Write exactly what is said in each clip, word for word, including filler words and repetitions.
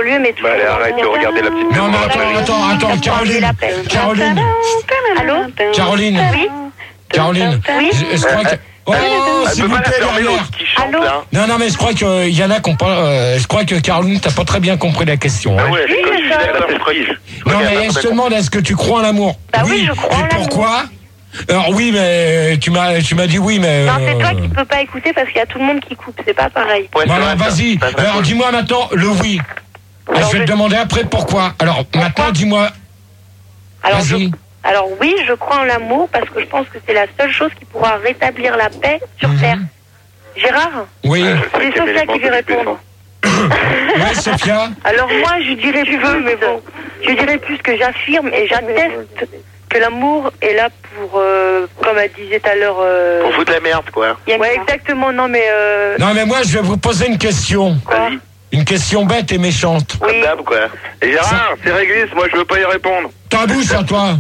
lieu, mais tout Bah, allez, arrête de regarder la petite. Non, mais attends, attends, attends, Caroline. Caroline. Allô? Caroline. Oui. Caroline. Oui. Je, je crois que. Oh, s'il vous plaît, derrière. Qui chante, Allô là. Non, non, mais je crois qu'il y en a qui ont pas. Euh, je crois que Caroline, t'as pas très bien compris la question. Ah Hein. ouais, Oui, je mais ça- c'est frige. Non, mais je te demande, est-ce que tu crois en l'amour? Bah oui, je crois en Et l'amour. pourquoi? Alors oui, mais tu m'as, tu m'as dit oui, mais. Non, c'est toi euh, qui peux pas écouter parce qu'il y a tout le monde qui coupe, c'est pas pareil. Ouais, Bon, c'est alors vrai, vas-y. ça. Ça, ça, Alors ça. dis-moi maintenant le oui. Et Alors, je vais te je- demander après pourquoi. Alors maintenant, dis-moi. Alors, je- Vas-y. Alors oui, je crois en l'amour parce que je pense que c'est la seule chose qui pourra rétablir la paix sur Mhm. Terre. Gérard, Oui. Ouais, c'est quel Sophia élément qui veut de répondre. Ouais, Sophia. Alors moi, je dirais plus, mais bon, je dirais plus que j'affirme et j'atteste que l'amour est là pour, euh, comme elle disait tout à l'heure. Euh... Pour foutre la merde, quoi. Ouais, exactement. Non, mais euh... Non, mais moi, je vais vous poser une question. quoi? Vas-y. Une question bête et méchante. Comme Oui. d'hab, quoi. Et Gérard, c'est réglisse, moi je veux pas y répondre. Ta bouche à toi.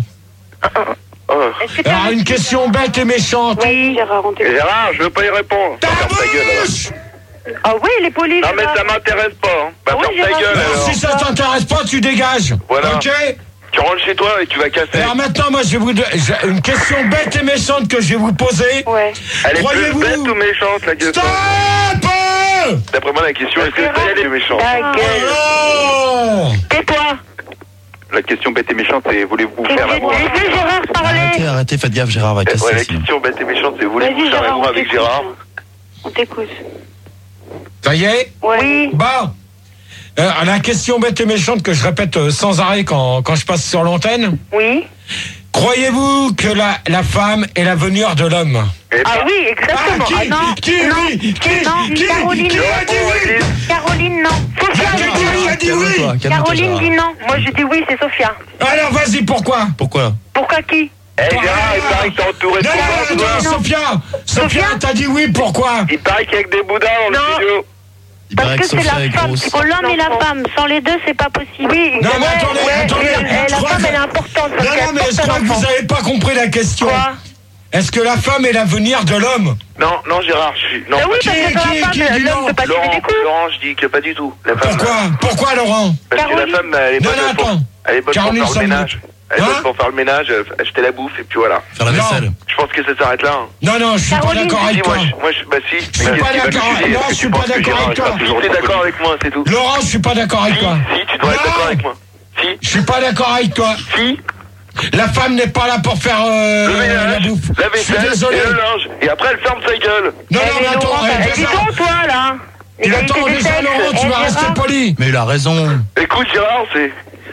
Oh. Est-ce que t'as- Alors, une question bête et méchante. Oui, Gérard, on Et t'écoute. Gérard, je veux pas y répondre. Ta Ferme ta gueule, alors. bouche. Ah oui, les polis. Non mais Gérard. ça m'intéresse pas, hein. Bah Ah oui, ferme ta Gérard. gueule Alors, alors. si ça t'intéresse pas, tu dégages. Voilà. Ok. Tu rentres chez toi et tu vas casser. Alors maintenant, moi, je vais vous de- j'ai une question bête et méchante que je vais vous poser. Ouais. Elle est plus Croyez-vous- bête ou méchante la question? Stop. D'après moi la question est Gérard, elle est méchante. Ta gueule. Oh. Tais-toi. La question bête et méchante c'est voulez-vous faire l'amour? Laissez Gérard parler. Arrêtez, arrêtez, faites gaffe, Gérard va casser. Ouais, la sinon. question bête et méchante c'est voulez-vous Vas-y, faire Gérard, l'amour on avec t'écoute. Gérard? On t'écoute. Ça y est. Oui. Bon. Euh, la question bête et méchante que je répète euh, sans arrêt quand, quand je passe sur l'antenne. Oui. Croyez-vous que la, la femme est l'avenir de l'homme? Eh Ah ben, oui, exactement. Ah, qui- Ah non, qui, non, oui, qui- non, qui- Caroline, qui a dit oui? Caroline, non. Sophia, Qui je a dis dit oui. oui? dit oui. Calme-toi, calme-toi, Caroline Gérard. dit non. Moi, je dis oui, c'est Sophia. Alors vas-y, pourquoi? Pourquoi? Pourquoi qui? Eh Gérard, il paraît que t'es entouré de Non, non, boudins, attends, toi. Sophia Sophia, Sophia t'as dit oui, pourquoi? Il paraît qu'il y a que des boudins dans le Non. studio. Il Parce paraît que que c'est Sophia la est femme grosse. qui faut l'homme et la femme. Sans les deux, c'est pas possible. Oui. Non, mais ouais, attendez, ouais, attendez, et- et je la crois femme, que- elle est importante. Parce Non, qu'elle non, mais porte je un crois que vous enfant. n'avez pas compris la question. Quoi? Est-ce que la femme est l'avenir de l'homme? Non, non Gérard, je suis... Non, Ah oui, pas parce du que qui- dans qui- la qui femme, dit l'homme non? peut pas tout. tirer Laurent, des coups. Laurent, je dis que pas du tout. La femme, Pourquoi? Pourquoi, Laurent? Parce que la Caroline. femme, elle est Non, bonne non, pour... attends. Elle est bonne Caroline, pour faire le ça me- ménage. Elle est Hein? bonne pour faire le ménage, euh, acheter la bouffe et puis voilà. Faire la Non. vaisselle. Je pense que ça s'arrête là. hein. Non, non, je suis pas Caroline, d'accord Si, avec moi, toi. je, moi, je, bah si. Je suis pas d'accord, non, je suis pas d'accord avec toi. Si t'es d'accord avec moi, c'est tout. Laurent, je suis pas d'accord avec Si, toi. si, tu dois être Non. d'accord avec moi. Si, Je suis pas d'accord avec toi. si, La femme n'est pas là pour faire euh, le la ménage, bouffe. la Je suis vaisselle désolé. et le linge. Et après, elle ferme sa gueule. Non, non, Eh, mais mais attends, Laurent, eh, t'as- déjà, dis donc, toi, là. il Égalité attend des déjà, sexes. Laurent, tu Eh, vas rester Gérard, poli. Mais il a raison. Écoute, Gérard, c'est.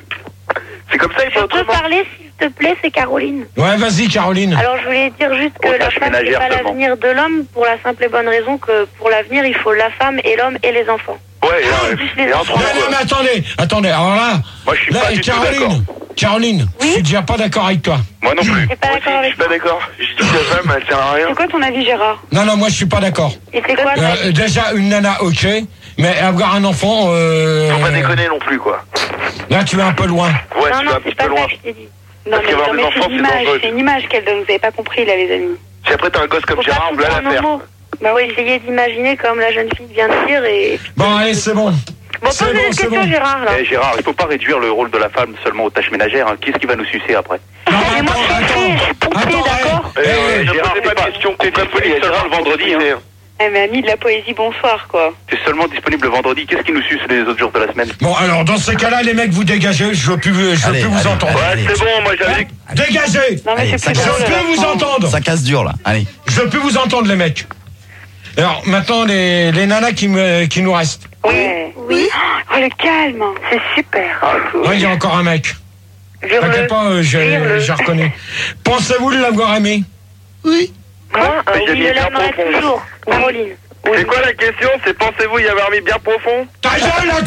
C'est comme ça, il Je faut peux autrement. parler, s'il te plaît, c'est Caroline. Ouais, vas-y, Caroline. Alors, je voulais dire juste que Aux la tâches femme n'est ménagères pas seulement. l'avenir de l'homme pour la simple et bonne raison que pour l'avenir, il faut la femme et l'homme et les enfants. Ouais, Ah, et, plus et, les et enfants. entre Non, non, mais nous, attendez, attendez, alors là, moi, je suis là, pas du tout d'accord. Caroline, Caroline, Oui je suis déjà pas d'accord avec toi. Moi non plus. T'es pas Moi d'accord aussi, avec je suis pas d'accord. Je dis que la femme, elle sert à rien. C'est quoi ton avis, Gérard? Non, non, moi je suis pas d'accord. Et c'est quoi ton Euh, avis? déjà, une nana, ok, mais avoir un enfant, euh, Faut pas déconner non plus, quoi. là tu es un peu loin. Ouais, Non, tu non, vas un c'est petit pas peu loin. ça que je t'ai dit. Parce qu'avoir des enfants, c'est dangereux. C'est une image qu'elle donne, vous avez pas compris là les amis. Si après t'as un gosse comme Faut pas Gérard, tout voilà prendre en l'affaire. mots. Bah oui, essayez d'imaginer comme la jeune fille vient de dire et... Bon, allez, c'est bon. Bon, C'est posez bon, une c'est question, bon. Gérard, là. Eh Gérard, il faut pas réduire le rôle de la femme seulement aux tâches ménagères. Hein. Qui est-ce qui va nous sucer après? Non, Mais moi, je suis pompier, je suis pompier, d'accord eh, eh, Eh, Gérard, c'est pas question que t'es disponible seulement le vendredi. Hein. Elle m'a mis de la poésie bonsoir quoi. T'es seulement disponible le vendredi. Qu'est-ce qui nous suce les autres jours de la semaine? Bon, alors dans ce cas-là, les mecs, vous dégagez, je veux plus, je veux Allez, plus vous allez, entendre. Ouais, allez. c'est bon, moi j'avais dit. Dégagez. Non mais Allez, c'est ça plus Je casse. drôle. veux plus vous entendre. Ça casse dur là. Allez. Je veux plus vous entendre, les mecs. Alors maintenant, les, les nanas qui, me, qui nous restent. Ouais. Oui, Oh le calme. c'est super. Ouais, il y a encore un mec. Vire-le. T'inquiète pas, euh, j'ai Vire-le. j'ai reconnu. Pensez-vous l'avoir aimé? Oui. Moi, euh, Mais j'ai oui, mis je bien l'aimerais profond. toujours. Caroline. C'est quoi la question? C'est pensez-vous y avoir mis bien profond? Ta gueule, à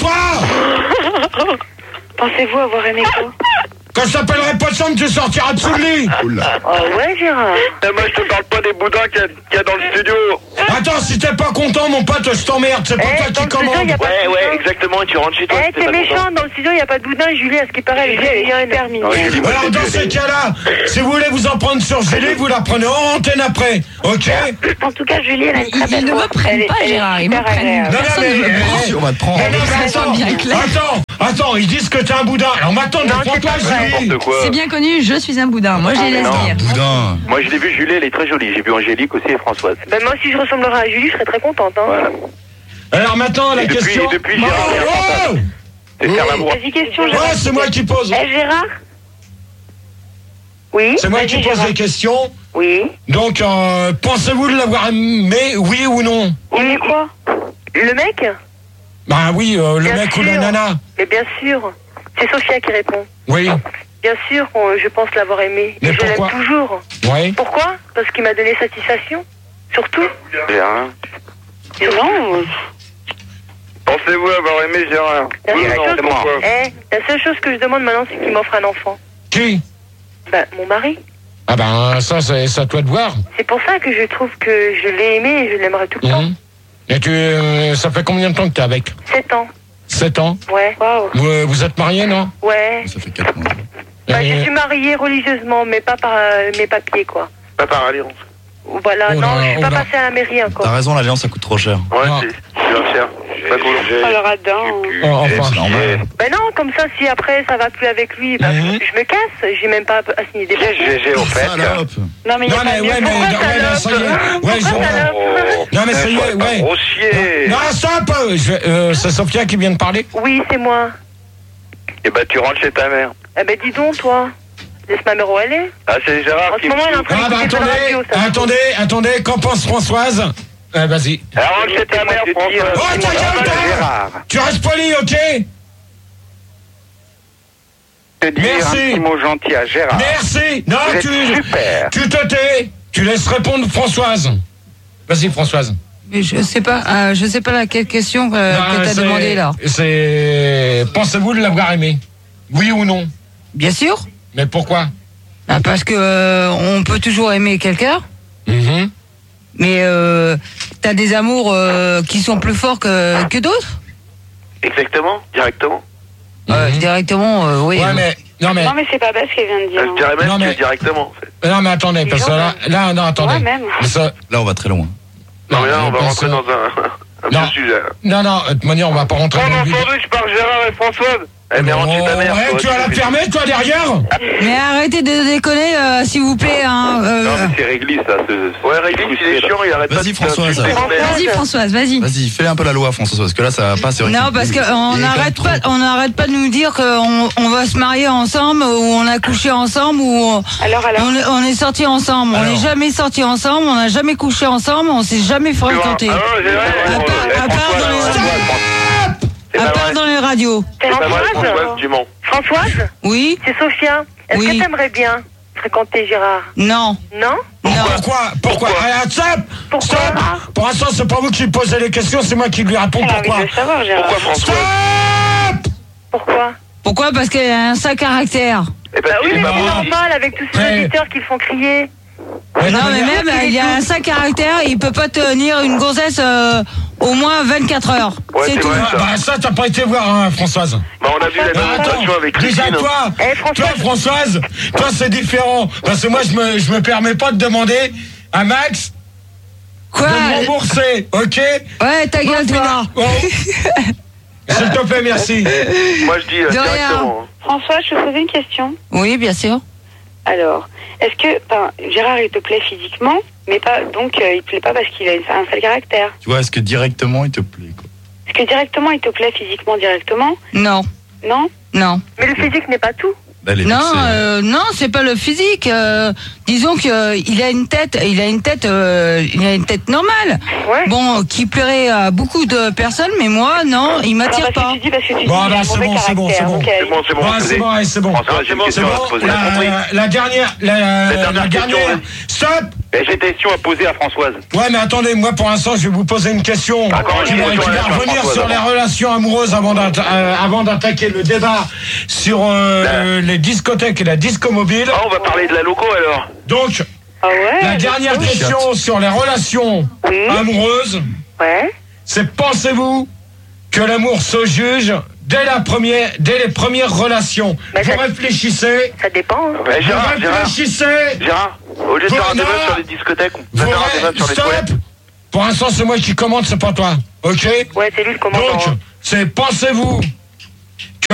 toi! Pensez-vous avoir aimé quoi? Quand je t'appellerai pas de chambre, tu sortiras dessous le lit. Oula. Oh ouais, Gérard. Eh, moi je te parle pas des boudins qu'il y, a- qu'il y a dans le studio. Attends, si t'es pas content, mon pote, je t'emmerde. C'est pas Eh, toi dans qui le studio, commande. y a pas Ouais, de ouais, boudin. exactement. Et tu rentres chez toi. Eh, si t'es t'es pas méchant, content. dans le studio, il n'y a pas de boudin. Julie, à ce qui paraît, elle est super mignonne. Ouais, Julie, moi, Alors je l'ai dans vu, ces elle est- cas-là, si vous voulez vous en prendre sur Julie, vous la prenez en antenne après. Ok? En tout cas, Julie, elle a une très Ils belle ne voix. me prennent Elle est- pas, elle est Gérard, ils me super prennent. agréable. Non, non, Personne mais- ne me mais- prend. Si, on va te prendre. Non, non, mais Ça soit attends, bien clair. attends, attends, ils disent que t'es un boudin. Alors maintenant, Non, c'est défends-toi, pas vrai. Julie. N'importe quoi. C'est bien connu, je suis un boudin. Moi, je les laisse non. dire. Boudin. Moi, je l'ai vu, Julie, elle est très jolie. J'ai vu Angélique aussi et Françoise. Ben, moi, si je ressemblerais à Julie, je serais très contente. Hein. Voilà. Alors maintenant, la Et depuis- question... depuis Gérard vient Oh, oh C'est faire l'amour. Vas-y, question, Ouais, Gérard. c'est moi qui pose. Eh, Gérard? Oui? C'est moi Vas-y, qui pose Gérard. les questions. Oui. Donc, euh, pensez-vous de l'avoir aimé, oui ou non? Il est quoi? Le mec? Bah oui, euh, le Bien mec ou sûr. la nana. Mais bien sûr. C'est Sophia qui répond. Oui, Bien sûr, qu'on- je pense l'avoir aimé. Mais Et je l'aime pourquoi toujours. oui. Pourquoi? Parce qu'il m'a donné satisfaction. Surtout. Gérard. Non, Pensez-vous avoir aimé Gérard? La Oui, seule non, chose- c'est moi. Eh, la seule chose que je demande maintenant, c'est qu'il m'offre un enfant. Qui? Bah, mon mari. Ah ben, ça, c'est c'est à toi de voir. C'est pour ça que je trouve que je l'ai aimé et je l'aimerai tout le temps. Mhm. Et tu, euh, ça fait combien de temps que t'es avec? Sept ans. Sept ans. Ouais. waouh. Vous, euh, vous êtes mariés, non? Ouais. Ça fait quatre mois. Bah, Et- je suis mariée religieusement, mais pas par euh, mes papiers, quoi. Pas par alliance. Voilà, Oh non, là, je suis oh pas là. passée à la mairie T'as encore. raison, l'alliance, ça coûte trop cher. Ouais, Non. c'est c'est bien cher. Pas cool. Oh, le radin. Oh, enfin. C'est normal. Ben non, comme ça, si après ça va plus avec lui, bah, Mhm. je me casse. J'ai même pas à signer des papiers. G G au fait. Salope. Non, mais il y Non a mais pas mieux. ouais mais Pourquoi ouais, là, ça y est. Ouais, je Pourquoi salope Oh, Non mais ça y est, ouais. Grossier. Non, stop. Je vais- euh, c'est Sophia qui vient de parler. Oui, c'est moi. Et bah tu rentres chez ta mère. Eh ben dis donc, toi. Laisse ma mère où elle est. Ah c'est Gérard En qui ce moment, elle est en me train Ah bah d'écouter sur la attendez, radio, ça. attendez, attendez. Qu'en pense Françoise? Euh, Vas-y. Alors rentre chez ta mère, François. Oh, ta gueule, toi. Gérard. Tu restes poli, ok? Te dire Merci. un petit mot gentil à Gérard. Merci. Non, Vous êtes tu, super. tu te tais. Tu laisses répondre Françoise. Vas-y, Françoise. Mais je sais pas, euh, je sais pas laquelle question euh, Non, que t'as c'est- demandé là. C'est. Pensez-vous de l'avoir aimé? Oui ou non? Bien sûr. Mais pourquoi? Ah, parce que euh, on peut toujours aimer quelqu'un, Mhm. mais euh, t'as des amours euh, qui sont plus forts que, que d'autres. Exactement, directement. Euh, Mhm. directement, euh, oui. Ouais, mais. Non, mais. Non, mais c'est pas bas ce qu'elle vient de dire. Je dirais même Non, mais- que directement en fait. Non, mais attendez, parce que là. Là, non, attendez. Ouais, même. Mais ça- Là, on va très loin. Non mais là on va parce rentrer que- dans un, un Non. vieux sujet. Non, non, de toute manière, on va pas rentrer dans le vide. sandwich par Gérard et Françoise. Eh mais rentre chez ta mère. Ouais, toi, tu vas la fais- fermer, toi, derrière? Mais arrêtez de déconner, euh, s'il vous plaît. Hein, euh, Non mais c'est réglisse ça. ce- Ouais réglisse, il est chiant, il arrête pas Vas-y, de Françoise. t'insulter. Vas-y, Françoise, vas-y. Vas-y, fais un peu la loi, François, parce que là, ça va pas. C'est vrai Non, que- parce il est qu'on quand même n'arrête trop. pas, on n'arrête pas de nous dire qu'on on va se marier ensemble, ou on a couché ensemble, ou on, Alors, alors. on est, on est sortis ensemble. On Alors. n'est jamais sortis ensemble, on n'a jamais couché ensemble, on s'est jamais Tu vois. fréquentés. Ah non, j'ai- ouais, À ouais, part- ouais, à part Françoise, dans les- Françoise, C'est À pas part vrai. dans les radios. C'est C'est pas vrai, Françoise? Françoise, tu mens. Françoise? Oui? C'est Sophia. Est-ce Oui. que t'aimerais bien fréquenter Gérard? Non. Non? Non. Pourquoi? Pourquoi? Ah, stop! Pourquoi? Stop! Pour l'instant, c'est pas vous qui posez les questions, c'est moi qui lui réponds Elle a envie pourquoi. de le savoir, Gérard. Pourquoi Françoise? Stop! Pourquoi? Pourquoi? Parce qu'elle a un sale caractère. Eh ben, Bah oui, il est mais pas c'est beau. normal avec tous ces Ouais. auditeurs qui le font crier. Mais Non, mais mais- même, il est il a tout. un sale caractère, il peut pas tenir une grossesse euh, au moins vingt-quatre heures. Ouais, c'est c'est tout. vrai. Ah, bah, ça, t'as pas été voir, hein, Françoise. Bah on a vu la Bah, attends, démonstration avec déjà Christine. toi, Eh, Françoise. toi, Françoise, toi, c'est différent. Parce que moi, je me, je me permets pas de demander à Max Quoi? de me rembourser, ok? Ouais, ta gueule, toi. Oh. S'il te plaît, merci. Moi je dis euh, De rien. directement. hein. François, je te posais une question. Oui, bien sûr. Alors, est-ce que ben, Gérard, il te plaît physiquement, mais pas donc euh, il te plaît pas parce qu'il a une- un sale caractère? Tu vois, est-ce que directement, il te plaît, quoi? Est-ce que directement, il te plaît physiquement directement? Non, Non? non. Mais le physique n'est pas tout. Là, elle est Non, vexée. euh, non, c'est pas le physique. euh, disons que euh, il a une tête, il a une tête, euh, il a une tête normale. Ouais. Bon, qui plairait à beaucoup de personnes, mais moi, non, il Alors, m'attire parce que pas. tu dis, parce que tu Bon, dis qu'il a bah, un c'est mauvais bon, c'est bon, c'est caractère, bon. donc, euh, C'est bon, c'est bon. Ouais, je c'est sais. bon, allez, c'est bon. François, j'ai une C'est question à bon, te poser. la, T'as compris la dernière, la, La dernière la question, dernière. ouais. Stop! Et j'ai des questions à poser à Françoise. Ouais, mais attendez, moi pour l'instant, je vais vous poser une question D'accord, qui une va, question qui à va la fin, revenir Françoise, sur les avant. relations amoureuses avant d'atta- euh, avant d'attaquer le débat sur euh, les discothèques et la disco mobile. Ah, on va parler de la loco alors. Donc, Ah ouais? la dernière d'accord. question sur les relations Oui. amoureuses, Ouais. c'est pensez-vous que l'amour se juge dès la première, dès les premières relations? Mais Vous ça- réfléchissez, Ça dépend. hein. Ouais, vous Gérard, Gérard, réfléchissez, Gérard, au lieu de Vous- faire un débat non. sur les discothèques, on vous va faire un débat ré- sur les stop. toilettes. Pour l'instant, c'est moi qui commande, c'est pas toi, ok? Ouais, c'est lui le commandant. Donc, hein. c'est pensez-vous que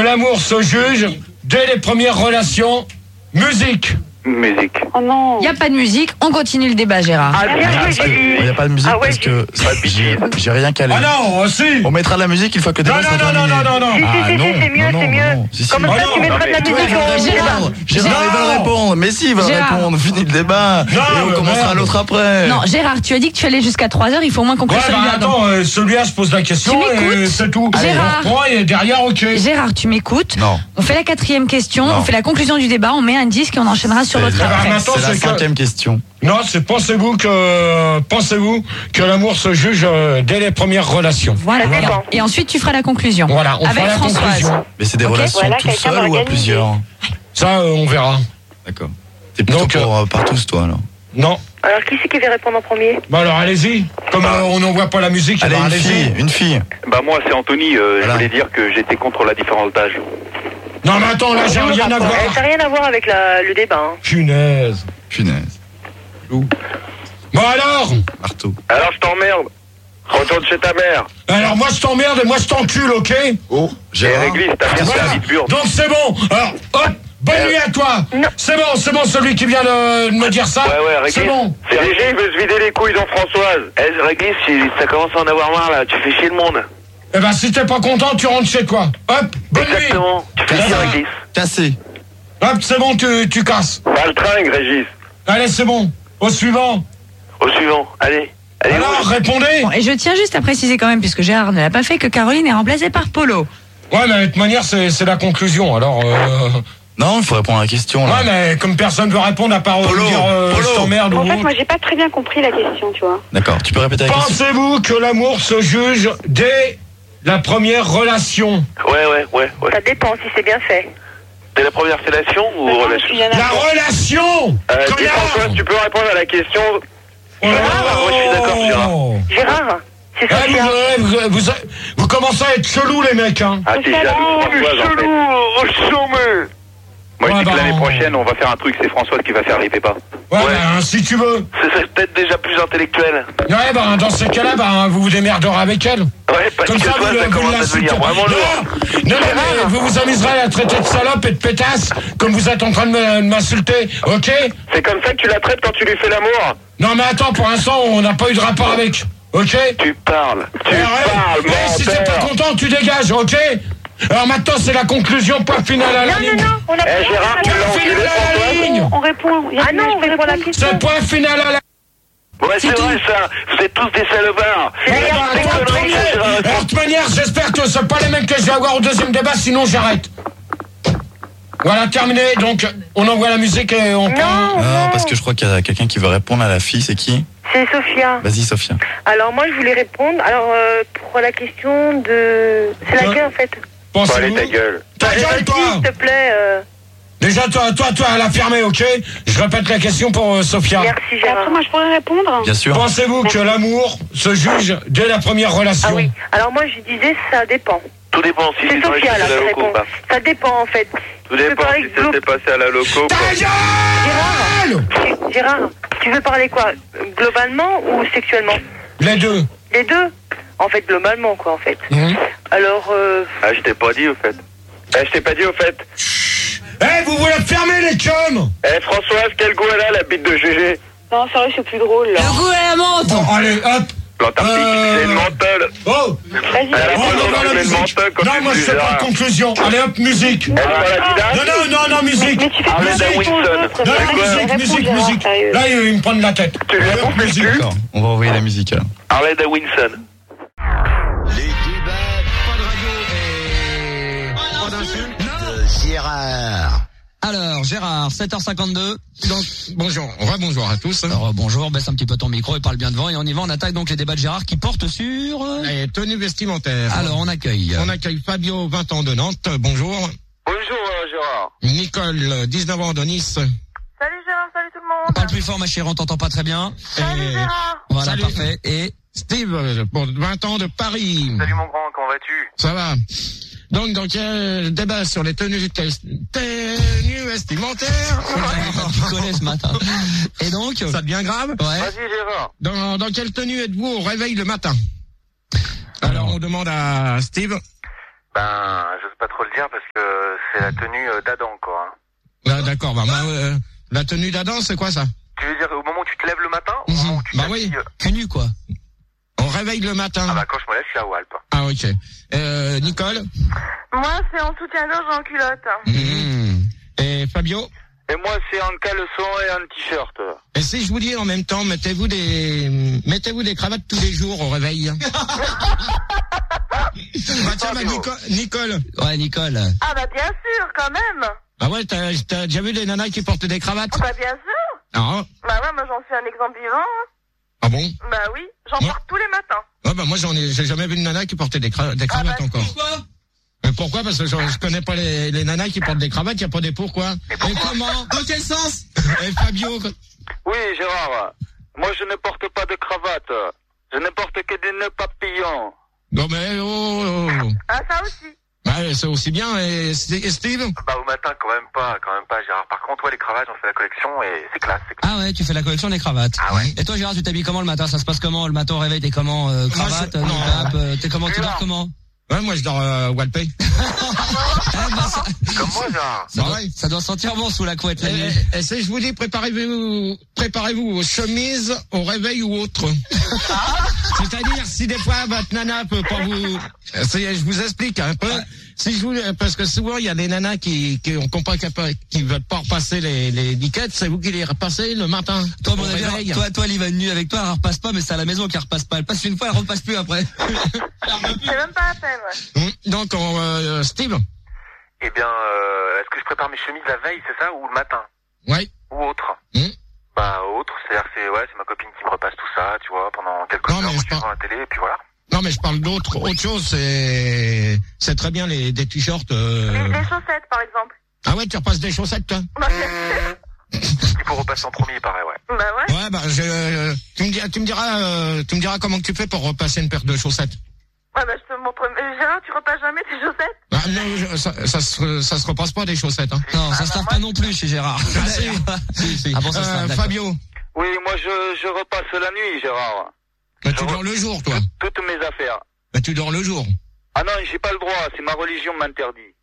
l'amour se juge dès les premières relations. Musique. Musique. Oh non. Il n'y a pas de musique, on continue le débat, Gérard. Ah, bien joué, Julie. Il n'y a pas de musique Ah ouais, parce que j'ai j'ai rien calé. Ah non, si. On mettra de la musique une fois que le Non, débat non, sera non, terminé. non, non, non, Si, non. si, Ah si, non, si, c'est mieux, non, c'est non, mieux. non. Si, si. Comme Oh ça, non, tu mettras non, de la mais musique Gérard, au il débat. va répondre. Gérard, il va Non. répondre. Mais si, il va Gérard. répondre. Fini le débat. Non, Et on mais commencera merde. l'autre après. Non, Gérard, tu as dit que tu allais jusqu'à trois heures, il faut au moins conclure Ouais, bah celui-là. donc. attends, euh, celui-là, je pose la question Tu m'écoutes et c'est tout. Gérard. On reprend et derrière, ok. Gérard, tu m'écoutes. Non. On fait la quatrième question, Non. on fait la conclusion du débat, on met un disque et on enchaînera sur l'autre C'est bah, après. maintenant, c'est la c'est que- cinquième question. Non, c'est pensez-vous que pensez-vous que l'amour se juge euh, dès les premières relations. Voilà. Ça dépend. Et ensuite, tu feras la conclusion. Voilà, on Avec fera la Françoise. conclusion. Mais c'est des Ok. relations Voilà, tout quelqu'un seul ou à d'organisé. plusieurs? Ça, euh, on verra. D'accord. T'es plutôt Donc, pour euh, par tous, toi, alors. Non. Alors, qui c'est qui va répondre en premier? Bah alors allez-y. Comme euh, on n'en voit pas la musique, Allez, bah, une allez-y. fille, une fille. Bah moi c'est Anthony, euh, Voilà. je voulais dire que j'étais contre la différence d'âge. Non mais attends, là j'ai rien à Eh, Ça voir. n'a rien à voir avec la- le débat. Hein. Punaise. Punaise. Bon alors Marteau. Alors je t'emmerde. Retourne chez ta mère. Alors moi je t'emmerde et moi je t'encule, ok? Oh, Et Gérard. réglisse, t'as bien Voilà. servi de burde. Donc c'est bon. Alors hop, bonne nuit à toi. Non. C'est bon, c'est bon celui qui vient de de me dire ça. Ouais, ouais, réglisse. C'est bon. C'est léger, il veut se vider les couilles dans Françoise. Eh, réglisse, si ça commence à en avoir marre là, tu fais chier le monde. Eh ben si t'es pas content, tu rentres chez toi. Hop, bonne nuit. Exactement. Tu fais Ça chier, va. réglisse. Cassé. Hop, c'est bon, tu, tu casses. Pas le tringue, Régis. Allez, c'est bon. Au suivant. Au suivant, allez. Allez, Alors, rouge. répondez. Bon, et je tiens juste à préciser quand même, puisque Gérard ne l'a pas fait, que Caroline est remplacée par Polo. Ouais, mais de toute manière, c'est c'est la conclusion. Alors, euh... Non, il faut répondre à la question, là. ouais, mais comme personne veut répondre à part euh, Polo, dire euh, Polo. je t'emmerde ou En fait, autre. moi, j'ai pas très bien compris la question, tu vois. D'accord, tu peux répéter la question? Pensez-vous que l'amour se juge dès la première relation? Ouais, ouais, ouais, ouais. Ça dépend si c'est bien fait. T'es la première fellation ou Attends, relation tu viens La d'apprendre. relation euh, dis Connard. Françoise, tu peux répondre à la question. Oh. moi, je suis d'accord, Gérard. Gérard, c'est Eh, vous, Sophia. euh, vous, vous, vous commencez à être chelou, les mecs, hein. Ah, t'es jaloux, Françoise, en fait. Moi, je Ouais, dis bah, que l'année on- prochaine, on va faire un truc, c'est Françoise qui va faire les pépas. Ouais, Ouais. ben, si tu veux. Ce serait peut-être déjà plus intellectuel. Ouais, ben, dans ces cas-là, ben, vous vous démerderez avec elle. Ouais, parce Comme que ça, toi, vous, ça vous commence à l'insultez. devenir vraiment lourd. Non, non, non, mais vous vous amuserez à la traiter de salope et de pétasse, comme vous êtes en train de me- de m'insulter, ok? C'est comme ça que tu la traites quand tu lui fais l'amour. Non, mais attends, pour l'instant, on n'a pas eu de rapport avec, ok? Tu parles. Tu Eh, ouais. parles, Eh, si t'es pas menteur. content, tu dégages, ok? Alors maintenant, c'est la conclusion, point final à la Non, ligne. non, non, on a Eh, Gérard, tu Point l'as enculé, final à la Françoise. ligne. On répond. Il y a- Ah non, on répond à la question. C'est point final à la Ouais, c'est vrai, ça. Vous êtes tous des salopards. Eh ben, Des attends, conneries, premier. ça, Gérard. Alors, de toute manière, j'espère que c'est pas les mêmes que je vais avoir au deuxième débat, sinon j'arrête. Voilà, terminé. Donc, on envoie la musique et on prend. Non, Non, non, parce que je crois qu'il y a quelqu'un qui veut répondre à la fille, c'est qui? c'est Sophia. Vas-y, Sophia. Alors moi, je voulais répondre. Alors, euh, pour la question de... C'est laquelle, en fait? Bon, allez, Pensez-vous. ta gueule. Ta Allez, gueule, vas-y, toi. s'il te plaît. euh, Déjà, toi, toi, toi, à la fermer, ok? Je répète la question pour euh, Sophia. Merci, Et Gérard. après, moi, je pourrais répondre. Bien sûr. Pensez-vous que l'amour se juge dès la première relation? Ah oui. Alors moi, je disais, ça dépend. Tout dépend si C'est c'est dans les Sophia, là, à la qui loco ou répond. pas. Ça dépend, en fait. Tout Tu veux dépend parler si ça glo- s'est passé à la loco. Ta quoi. gueule! Tu- Gérard, tu veux parler quoi? Globalement ou sexuellement? Les deux. Les deux? En fait, globalement, quoi, en fait. Mhm. Alors, euh... Ah, je t'ai pas dit au fait. Eh, je t'ai pas dit au fait. Eh, vous voulez fermer les chums? Eh, Françoise, quel goût elle a, la bite de G G? Non, sérieux, c'est plus drôle, là. Le goût à la menthe. Bon, allez, hop. L'Antarctique, Euh. c'est une menthol. Oh! Vas-y, Elle a Oh, pas non, non, le la même musique. menthol quand Non, tu moi, je dis fais pas Gérard. de conclusion. Allez, hop, musique. Elle parle à Non, Vidal. non, non, non, musique. mais tu fais Arlette pas Wilson. aux autres. Non, C'est non, quoi? musique, Réponds, musique, Gérard, musique. sérieux. Là, il me prend de la tête. Tu lui as Allez, hop, compris musique. le cul? D'accord, on va envoyer la musique alors. Harley Davidson. Les débats, pas de radio et pas d'insulte de Gérard. Alors, Gérard, sept heures cinquante-deux. Donc, bonjour, rebonjour à tous. Alors, bonjour, baisse un petit peu ton micro et parle bien devant et on y va, on attaque donc les débats de Gérard qui portent sur... euh, Les tenues vestimentaires. Alors, on accueille. On accueille Fabio, vingt ans de Nantes. Bonjour. Bonjour, euh, Gérard. Nicole, dix-neuf ans de Nice. Salut Gérard, salut tout le monde. Parle plus fort, ma chérie, on t'entend pas très bien. Salut Et Gérard. Voilà, Salut. parfait. Et Steve, euh, pour vingt ans de Paris. Salut mon grand, comment vas-tu? Ça va. Donc, donc, il y a un débat sur les tenues, tenues vestimentaires. tu connais ce matin. Et donc, Ça devient grave. ouais. Vas-y, Gérard. Dans, dans quelle tenue êtes-vous au réveil le matin? Alors, on demande à Steve. Ben, je sais pas trop le dire parce que c'est la tenue euh, d'Adam, quoi. Ah, d'accord, bah, bah, euh, la tenue d'Adam, c'est quoi ça? Tu veux dire au moment où tu te lèves le matin, au mmh. moment où tu Bah oui, cul nu, quoi. On réveille le matin. Ah bah quand je me lève, je suis à Walp. Ah ok. Euh, Nicole? Moi, c'est en soutien-gorge en culotte. Mmh. Et Fabio? Et moi, c'est un caleçon et un t-shirt. Et si je vous dis en même temps, mettez-vous des, mettez-vous des cravates tous les jours au réveil. Bah tiens, bah, Nico- Nicole. Ouais, Nicole. Ah bah bien sûr, quand même. Ah ouais, t'as, t'as déjà vu des nanas qui portent des cravates? Bah bien sûr. Ah. Bah ouais, moi j'en suis un exemple vivant. Hein. Ah bon? Bah oui, j'en ouais. porte tous les matins. Ah bah moi j'en ai, j'ai jamais vu une nana qui portait des, cra- des cravates ah bah, encore. Pourquoi? Mais pourquoi? Parce que je, je connais pas les, les nanas qui portent des cravates, y a pas des pourquoi. Et, pourquoi Et comment? Dans quel sens? Et Fabio? Oui, Gérard. Moi, je ne porte pas de cravate. Je ne porte que des nœuds papillons. Non mais oh, oh. Ah ça aussi. Bah c'est aussi bien. Et, et Steve? Bah au matin quand même pas, quand même pas, Gérard. Par contre, ouais, les cravates, j'en fais la collection et c'est classe, c'est classe. Ah ouais, tu fais la collection des cravates. Ah ouais. Et toi, Gérard, tu t'habilles comment le matin? Ça se passe comment? Le matin au réveil, t'es comment? euh, Cravate, moi, je... non, euh, t'es comment? Tu dors comment? Ouais, moi je dors euh, Walpay. Ah, bah, ça... Comme moi, Gérard. Ça, bah, doit, ouais. ça doit sentir bon sous la couette la nuit. Et, et si je vous dis préparez-vous, préparez-vous aux chemises, au réveil ou autre. C'est-à-dire si des fois votre nana peut pas vous, c'est, je vous explique un peu. Si je vous, parce que souvent il y a des nanas qui qui ont pas qui veulent pas repasser les les liquettes, c'est vous qui les repassez le matin. Toi, mon avis, toi, toi, elle y va une nuit avec toi, elle repasse pas, mais c'est à la maison qu'elle repasse pas. Elle passe une fois, elle repasse plus après. C'est même pas la peine, ouais. Donc, on, euh, Steve? Eh bien, euh, est-ce que je prépare mes chemises la veille, c'est ça, ou le matin? Ouais. Ou autre? Mmh. Bah, autre, c'est-à-dire c'est, ouais, c'est ma copine qui me repasse tout ça, tu vois, pendant quelques non, heures, mais moi, je je suis par... devant la télé, et puis voilà. Non, mais je parle d'autre, autre chose, c'est, c'est très bien les, des t-shirts, euh... Les, les chaussettes, par exemple. Ah ouais, tu repasses des chaussettes, toi? Bah, bien sûr. Il faut repasser en premier, il paraît, ouais. Bah ouais. Ouais, bah, je, euh, tu me diras, tu me diras, euh, tu me diras comment que tu fais pour repasser une paire de chaussettes. Ouais, bah, je te montre. Euh, Gérard, tu repasses jamais tes chaussettes? Ah, non, je, ça, ça, se, ça se repasse pas des chaussettes, hein. Non, ah, ça bah, se lave moi, pas non plus chez Gérard. Ah, si. si, si. Ah bon, ça se lave, euh, d'accord. Fabio? Oui, moi, je, je repasse la nuit, Gérard. Mais tu dors le jour, toi. Toutes mes affaires. Mais tu dors le jour. Ah non, j'ai pas le droit, c'est ma religion m'interdit.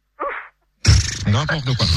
N'importe quoi.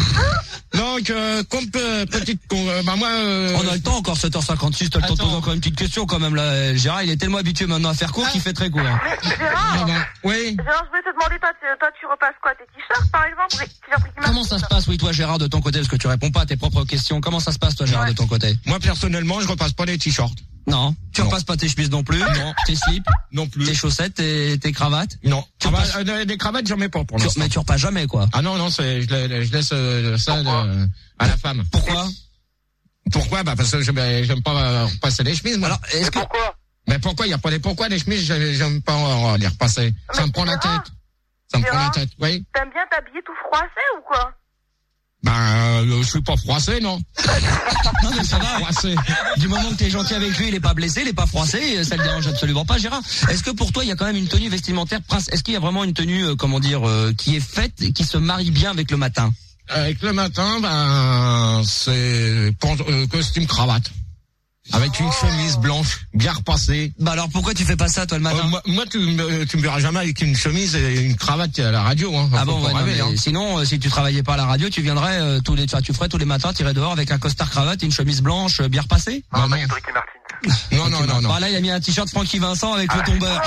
Donc, euh, compte, euh, petite, euh, bah moi, euh... On a le temps encore, sept heures cinquante-six, t'as le temps de poser encore une petite question quand même là. Gérard, il est tellement habitué maintenant à faire court qu'il fait très court. Mais Gérard, Ah bah, oui. Gérard, je voulais te demander, toi, tu, toi, tu repasses quoi? Tes t-shirts, par exemple? Comment ça se passe, oui, toi, Gérard, de ton côté? Parce que tu réponds pas à tes propres questions. Comment ça se passe, toi, Gérard, ouais. de ton côté? Moi, personnellement, je repasse pas les t-shirts. Non. Tu Non. repasses pas tes chemises non plus? Non. Tes slips? Non plus. Tes chaussettes? Tes, tes cravates? Non. Tu Ah bah, repasses- euh, des cravates, j'en mets pas pour Tu- l'instant. mais tu repasses jamais, quoi. Ah non, non, c'est, je, la- je laisse euh, ça de- à la femme. Pourquoi? Pourquoi? Bah, parce que j'aime, j'aime pas euh, repasser les chemises, moi. Alors, est-ce Mais que... pourquoi? Mais pourquoi? Il y a pas des pourquoi les chemises, j'aime j'aime pas euh, les repasser. Ça Mais me prend la Gérard, tête. Ça me prend la Gérard, tête, oui. T'aimes bien t'habiller tout froissé ou quoi? Ben, euh, je suis pas froissé, non. Non, mais ça va. Froissé. Du moment que t'es gentil avec lui, il est pas blessé, il est pas froissé, ça le dérange absolument pas, Gérard. Est-ce que pour toi, il y a quand même une tenue vestimentaire, prince, est-ce qu'il y a vraiment une tenue, euh, comment dire, euh, qui est faite et qui se marie bien avec le matin? Avec le matin, ben, c'est pant- euh, costume cravate. Avec une chemise blanche, bien repassée. Bah alors pourquoi tu fais pas ça, toi, le matin? Euh, moi, moi, tu, me, tu me verras jamais avec une chemise et une cravate à la radio, hein. Ah Faut bon, pas ouais, non, rêver, mais hein. sinon, euh, si tu travaillais pas à la radio, tu viendrais euh, tous les, enfin, tu ferais tous les matins, tirer dehors avec un costard cravate et une chemise blanche euh, bien repassée? Ah, Non, bah, non. il y a Ricky Martin. Non, non, non, non. Bah là, il a mis un t-shirt Francky Vincent avec le tombeur.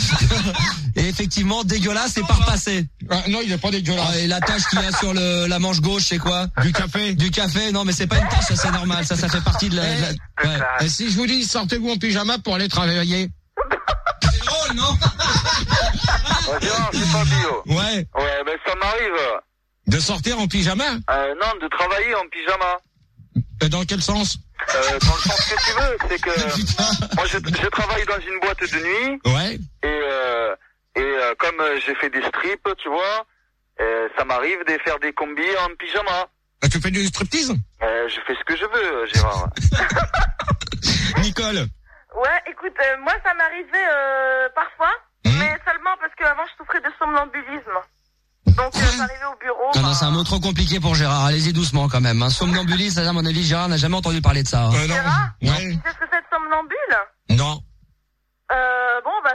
Et effectivement, dégueulasse, c'est pas repassé. Ah, non, il est pas dégueulasse. Ah, et la tache qu'il y a sur le, la manche gauche, c'est quoi? Du café. Du café? Non, mais c'est pas une tache, ça c'est normal, ça, ça fait partie de la, de la- ouais. Et si je vous dis, sortez-vous en pyjama pour aller travailler? C'est drôle, non? Oh, Gérard, c'est pas bio. Ouais. Ouais, ben ça m'arrive. De sortir en pyjama? Euh, non, de travailler en pyjama. Et dans quel sens? Euh, dans le sens que tu veux, c'est que moi je, je travaille dans une boîte de nuit Ouais. et euh, et euh, comme euh, j'ai fait des strips, tu vois, euh, ça m'arrive de faire des combis en pyjama. Ah, tu fais du striptease? Euh, je fais ce que je veux, Gérard. Nicole. Ouais, écoute, euh, moi, ça m'arrivait euh, parfois, Mmh. mais seulement parce qu'avant, je souffrais de somnambulisme. Donc, euh, j'arrivais au bureau. Non, non, bah, c'est un mot trop compliqué pour Gérard. Allez-y doucement quand même. Un somnambulisme, ça, à mon avis, Gérard n'a jamais entendu parler de ça. Hein. Euh, non. Gérard, Ouais. tu sais ce que c'est de somnambule? Non. Euh, bon, bah,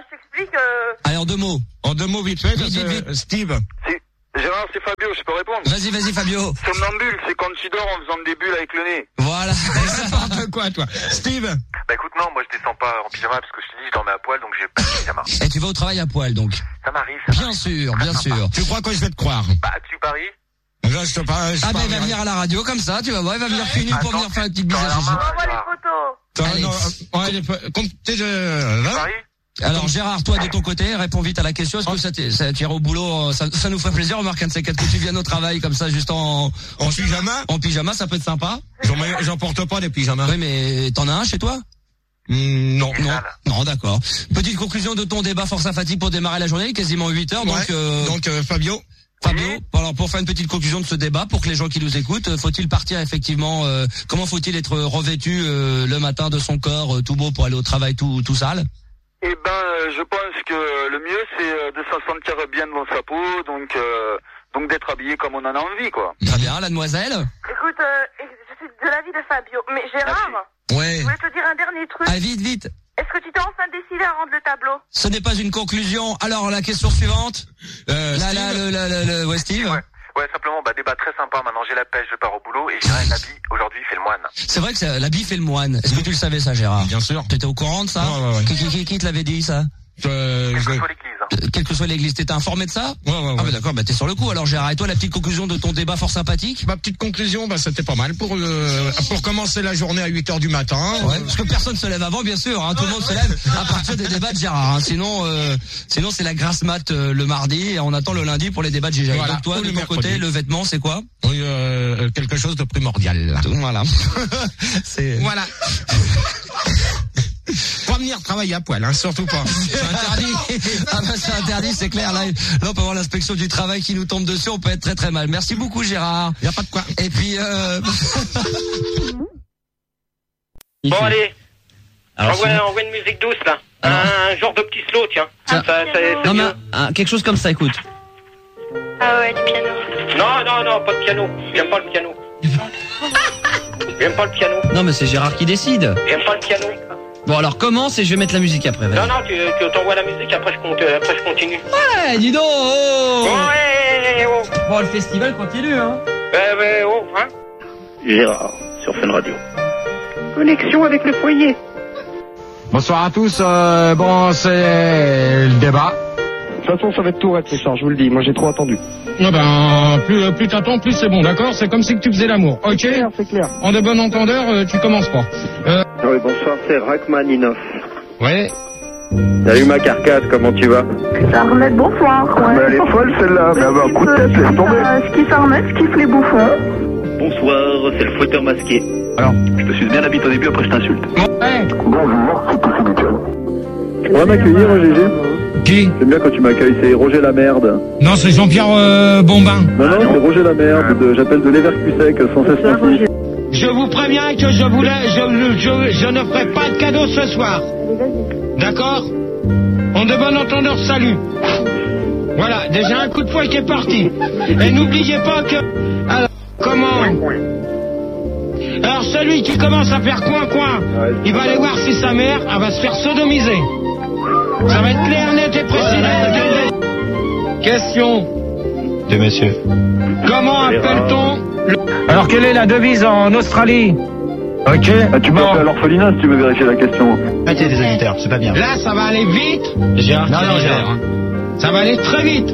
je t'explique. Euh... Allez, en deux mots. En deux mots, vite fait, Vite, vite, vite. Steve. C'est- Gérard, c'est Fabio, je peux répondre. Vas-y, vas-y, Fabio. Somnambule, c'est quand tu dors en faisant des bulles avec le nez. Voilà. N'importe quoi, toi. Steve. Bah écoute, non, moi je descends pas en pyjama parce que je te dis, je dormais à poil, donc j'ai pas de pyjama. Et tu vas au travail à poil, donc. Ça m'arrive. ça Bien m'arrive. sûr, Très bien sympa. sûr. Tu crois que je vais te croire? Bah tu paries? Là, je te parle. je Ah ben parle- il va venir à la radio comme ça, tu vas voir, il va venir fini pour Attends, venir faire une petite bise à attends, Gigi. attends. Envoie les photos. Attends, Allez. non, euh, ouais, les pe- comptez de- Tu là. paries? Alors Gérard, toi de ton côté, réponds vite à la question. Est-ce que ça, t'est- ça tu iras au boulot, euh, ça, ça nous ferait plaisir, remarque un de ces quatre que tu viennes au travail comme ça, juste en, En pyjama? en pyjama, ça peut être sympa. J'en mets- J'en porte pas des pyjamas. Oui, mais t'en as un chez toi? Hmm, non. Non, non, d'accord. Petite conclusion de ton débat force à fatigue pour démarrer la journée, quasiment huit heures. Donc, Ouais. euh, Donc, euh, Fabio. Fabio, alors pour faire une petite conclusion de ce débat, pour que les gens qui nous écoutent, euh, faut-il partir effectivement euh, comment faut-il être revêtu euh, le matin de son corps euh, tout beau pour aller au travail tout tout sale? Eh ben, euh, je pense que le mieux, c'est euh, de se sentir bien dans sa peau, donc euh, donc d'être habillé comme on en a envie, quoi. Très bien, la demoiselle. Écoute, euh, je suis de l'avis de Fabio. Mais Gérard, Ouais. je voulais te dire un dernier truc. Ah, vite, vite. Est-ce que tu t'es enfin décidé à rendre le tableau? Ce n'est pas une conclusion. Alors la question suivante. Euh, Là, là, Steve. le, le, le, le- ouais, Steve. Ouais. Ouais, simplement, bah débat très sympa. Maintenant j'ai la pêche, je pars au boulot et j'ai un habit. Aujourd'hui, il fait le moine. C'est vrai que c'est- la bif et le moine. Est-ce que tu le savais ça, Gérard? Bien sûr. Tu étais au courant de ça? Ouais, ouais, ouais. Qui, qui, qui, qui te l'avait dit ça? Euh, Quelle je- que soit l'église. Hein. Euh, Quelle que soit l'église, t'étais informé de ça? Ouais, ouais, ouais. Ah bah d'accord, bah t'es sur le coup alors Gérard. Et toi, la petite conclusion de ton débat fort sympathique? Ma petite conclusion, bah, c'était pas mal pour euh, pour commencer la journée à huit heures du matin. Ouais, parce que personne se lève avant, bien sûr. Hein, tout le monde se lève à partir des débats de Gérard. Hein. Sinon, euh, sinon c'est la grasse mat euh, le mardi et on attend le lundi pour les débats de G G. Voilà, Donc toi, ou de le ton mercredi. côté, le vêtement, c'est quoi? Oui, euh, quelque chose de primordial. Voilà. c'est Voilà. Pas venir travailler à poil, hein, surtout pas. c'est interdit. Ah bah c'est interdit, c'est clair. Là, là, on peut avoir l'inspection du travail qui nous tombe dessus. On peut être très très mal. Merci beaucoup, Gérard. Y a pas de quoi. Et puis. Euh... Bon, allez. Alors, envoie, sinon- envoie une musique douce, là. Alors- Un genre de petit slow, tiens. Tiens. Ça, ça, c'est Non mais mieux. ah, quelque chose comme ça, écoute. Ah ouais, du piano. Non, non, non, pas de piano. J'aime pas le piano. J'aime pas le piano. Non mais c'est Gérard qui décide. J'aime pas le piano. Bon alors commence et je vais mettre la musique après. Vas-y. Non, non, tu, tu t'envoies la musique, après je, compte, après je continue. Ouais, dis donc. Oh. Oh, ouais, oh. Bon, le festival continue, hein. Ouais, ouais, oh, hein. Gérard, sur Fun Radio. Connexion avec le foyer. Bonsoir à tous, euh, bon c'est le débat. De toute façon ça va être tout raide ce soir, je vous le dis, moi j'ai trop attendu. Ah ben, plus, plus t'attends, plus c'est bon, d'accord? C'est comme si que tu faisais l'amour, ok? C'est clair, c'est clair. En de bon entendeur, euh, tu commences pas. Euh, Ah oui, bonsoir, c'est Rachmaninoff. ouais. Salut ma carcasse, comment tu vas? Ça remet bonsoir. Ouais. Mais elle est folle celle-là, mais elle avait un coup de tête, laisse tomber. Ce qui s'en remet, ce qui les bouffons. Bonsoir, c'est le fouetteur masqué. Alors, Je te suis bien la bite au début, après je t'insulte. Ouais. bonjour, c'est tout Michel. On va m'accueillir, Gégé? Qui? J'aime bien quand tu m'accueilles, c'est Roger la merde. Non, c'est Jean-Pierre euh, Bombin. Non, non, c'est Roger la merde, de- j'appelle de Leverkusen, sans cesse merci. Je vous préviens que je voulais, je, je, je ne ferai pas de cadeau ce soir. D'accord? En de bon entendeur, salut. Voilà, déjà un coup de poing qui est parti. Et n'oubliez pas que... Alors, comment? Alors celui qui commence à faire coin-coin, il va aller voir si sa mère, elle va se faire sodomiser. Ça va être clair, net et précis. Question. Deux messieurs. Comment appelle-t-on le... Alors quelle est la devise en Australie? Ok. Ah, tu peux appeler à l'orphelinat si tu veux vérifier la question. Mettez des auditeurs, c'est pas bien. Là, ça va aller vite. Gérard, Non, non, Gérard. Ça va aller très vite.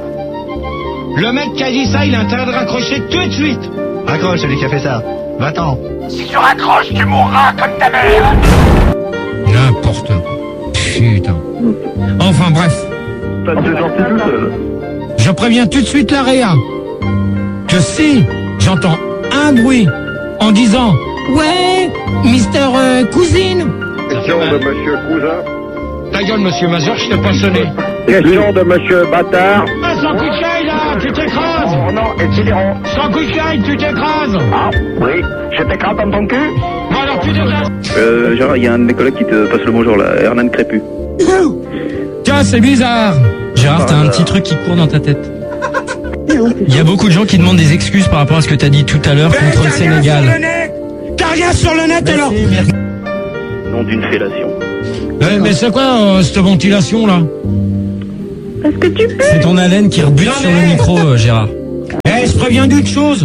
Le mec qui a dit ça, il a intérêt de raccrocher tout de suite. Raccroche, celui qui a fait ça. Va-t'en. Si tu raccroches, tu mourras comme ta mère. N'importe quoi. Putain. Enfin bref. Ça t'es sorti tout seul. Je préviens tout de suite la réa que si j'entends un bruit en disant ouais, Mister euh, Cousine. Question de monsieur Cousin. Ta gueule, monsieur Mazur, je t'ai pas sonné. Question de monsieur Bâtard. Ah, sans coup de caille, là, tu t'écrases. Oh non, itinérant. Sans coup de caille, tu t'écrases. Ah, oui, je t'écrase dans ton cul. Bon, alors tu t'écrases. Euh, Gérard, il y a un de mes collègues qui te passe le bonjour là, Hernan Crépu. Tiens, c'est bizarre. Gérard, t'as un petit truc qui court dans ta tête. Il y a beaucoup de gens qui demandent des excuses par rapport à ce que t'as dit tout à l'heure contre le Sénégal. T'as rien sur le net alors. non d'une fellation. Eh, mais c'est quoi euh, cette ventilation là? Parce que tu peux. C'est ton haleine qui rebute sur le micro, euh, Gérard. Eh, je préviens d'une chose.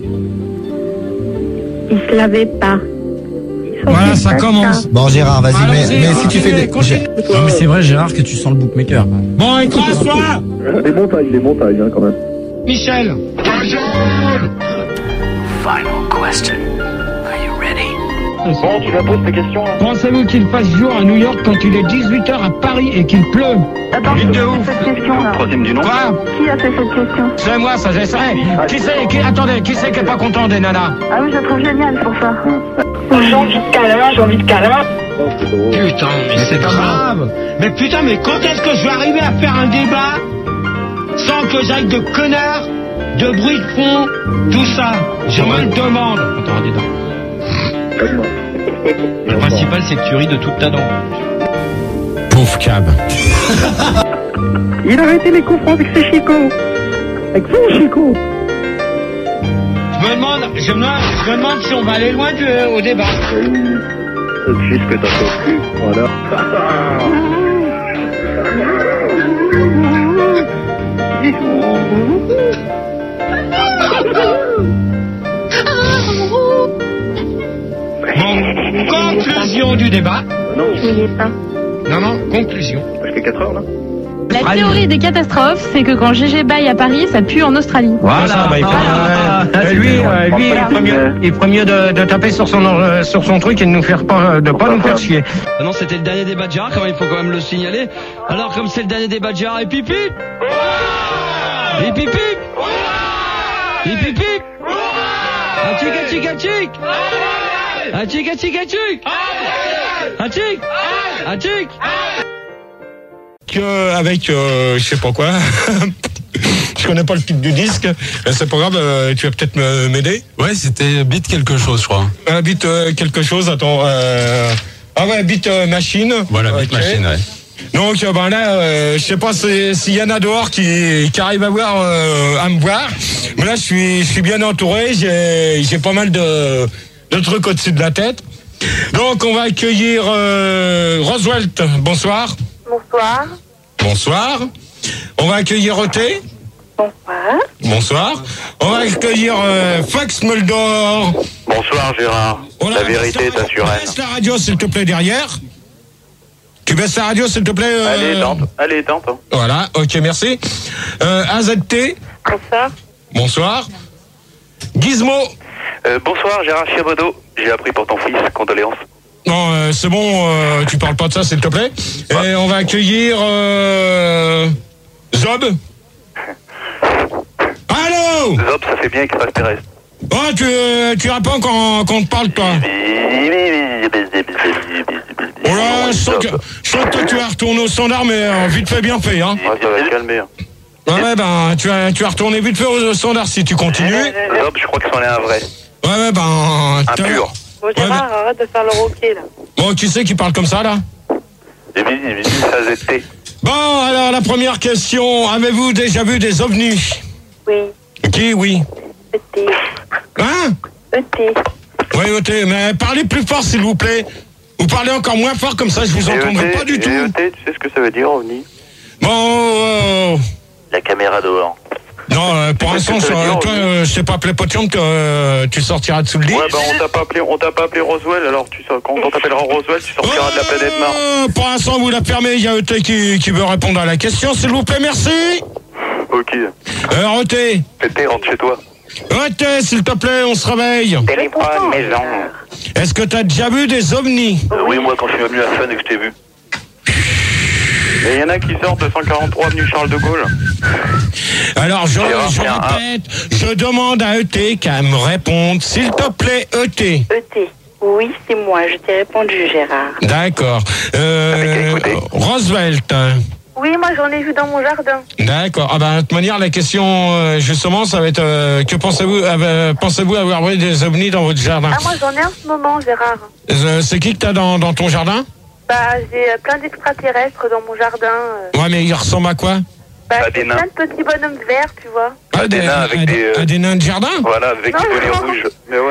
Ils se lavaient pas. Voilà, ça commence. Bon, Gérard, vas-y, mais, Allons-y, mais si tu fais des. continue, continue. Non mais c'est vrai, Gérard, que tu sens le bookmaker. Bon, écrase-toi. Des montagnes, des montagnes, hein, quand même. Michel. Final question. Are you ready? Bon, tu la poses tes questions là. Pensez-vous qu'il fasse jour à New York quand il est dix-huit heures à Paris et qu'il pleut? Attends, Vite qui de a ouf. fait cette question là? Troisième du nom. Quoi? Qui a fait cette question? C'est moi, ça j'essaie. Qui c'est qui, attendez, qui c'est qui est pas content des nanas? Ah oui, je trouve génial pour ça. J'ai envie de câlin, j'ai envie de câlin. Putain, mais c'est grave. Mais putain, mais quand est-ce que je vais arriver à faire un débat sans que j'aille de connards, de bruit de fond, tout ça? Je me le demande. Attends, dis donc. Le principal, c'est que tu ris de toute ta dent. Pauvre cab. Il a arrêté les coups francs avec ses chicots. Avec son chicot. Je me demande, je me, je me demande si on va aller loin du, au débat. C'est juste que t'as fait. Voilà. Bon, conclusion du débat. Non, Je n'y ai pas. Non, non, conclusion. jusqu'à quatre heures là. La théorie des catastrophes, c'est que quand G G baille à Paris, ça pue en Australie. Voilà, bah, il ferait mieux, euh, lui, euh, lui, il ferait mieux, il ferait mieux de, de taper sur son, euh, sur son truc et de nous faire pas, de pas nous faire chier. Ah non, c'était le dernier débat de Gérard, quand même, il faut quand même le signaler. Alors, comme c'est le dernier débat de Gérard, et pipi Et pipi Et pipi Atchik, atchik, atchik Atchik, atchik, atchik Atchik Atchik Que avec euh, je sais pas quoi. Je connais pas le titre du disque. Mais c'est pas grave, euh, tu vas peut-être me- m'aider. Ouais, c'était Beat quelque chose, je crois. Un beat euh, quelque chose, attends. Euh... Ah ouais, beat euh, machine. Voilà, Beat Ok. Machine, ouais. Donc euh, ben là, euh, je sais pas si- s'il y en a dehors qui, qui arrivent à voir, euh, à me voir. Mais là, je suis, je suis bien entouré. J'ai, j'ai pas mal de, de trucs au-dessus de la tête. Donc on va accueillir euh, Roswelt. Bonsoir. Bonsoir. Bonsoir. On va accueillir Oté. Bonsoir. Bonsoir. On va accueillir euh, Fox Mulder. Bonsoir Gérard. La vérité est assurée. Baisse la radio s'il te plaît derrière. Tu baisses la radio s'il te plaît. euh, Allez, tente. Allez, tente. hein. Voilà, ok, merci. Euh, A Z T. Bonsoir. Bonsoir. Gizmo. Euh, bonsoir Gérard Chiabodo. J'ai appris pour ton fils. Condoléances. Non, euh, c'est bon, euh, tu parles pas de ça s'il te plaît. Et on va accueillir euh, Zob. Allô. Zop, ça fait bien extraterrestre. Oh, tu, euh, tu réponds quand, quand on te parle, toi. Oh là, je sens que, je sens que toi, tu vas retourner au standard, mais euh, vite fait, bien fait, hein. Ouais, ça va se calmer. hein. Ouais, ouais, ben, tu vas, tu vas retourner vite fait au standard si tu continues. Zop, je crois que c'en est un vrai. Ouais, ouais, ben... Un t'as- pur. Bon, Gérard, arrête de faire le roquet là. Bon, qui c'est qui parle comme ça, là? A Z T. Bon, alors, la première question. Avez-vous déjà vu des ovnis? Oui. Qui, oui? E T. Hein? E T. Oui, ok, mais parlez plus fort, s'il vous plaît. Vous parlez encore moins fort, comme ça, je vous entendrai pas du tout. E T, tu sais ce que ça veut dire, OVNI? Bon, euh, La caméra dehors. non, euh, pour l'instant, que ça veut euh, dire, toi, oui. euh, je sais pas appeler potion que euh, tu sortiras de sous le lit. Ouais, bah on t'a pas appelé, on t'a pas appelé Roswell, alors tu sors, quand on t'appellera Roswell, tu sortiras de la planète Mars. Euh, pour l'instant, vous la fermez. Il y a E T qui, qui veut répondre à la question, s'il vous plaît, merci. Ok. Euh, E T. E T, rentre chez toi. E T, s'il te plaît, on se réveille. Téléphone, maison. Est-ce que t'as déjà vu des ovnis? Euh, oui, moi, quand je suis venu à Fun et que je t'ai vu. Mais il y en a qui sortent de cent quarante-trois avenue Charles de Gaulle. Alors, je, Gérard, je c'est un répète, je demande à E T qu'à me répondre, s'il te plaît, E T. E T. Oui, c'est moi, je t'ai répondu, Gérard. D'accord. Euh, Roosevelt. Oui, moi j'en ai vu dans mon jardin. D'accord. Ah ben, de toute manière, la question, euh, justement, ça va être, euh, que pensez-vous, euh, pensez-vous avoir vu des ovnis dans votre jardin? Ah, moi j'en ai en ce moment, Gérard. Euh, C'est qui que t'as dans, dans ton jardin? Bah, j'ai euh, plein d'extraterrestres dans mon jardin. euh. Ouais, mais ils ressemblent à quoi? Bah, Ah, c'est des nains. plein de petits bonhommes verts, tu vois. Ah, des nains avec à- des, euh, à des nains de jardin? Voilà, avec Non, des bonnets non. rouges. Mais ouais.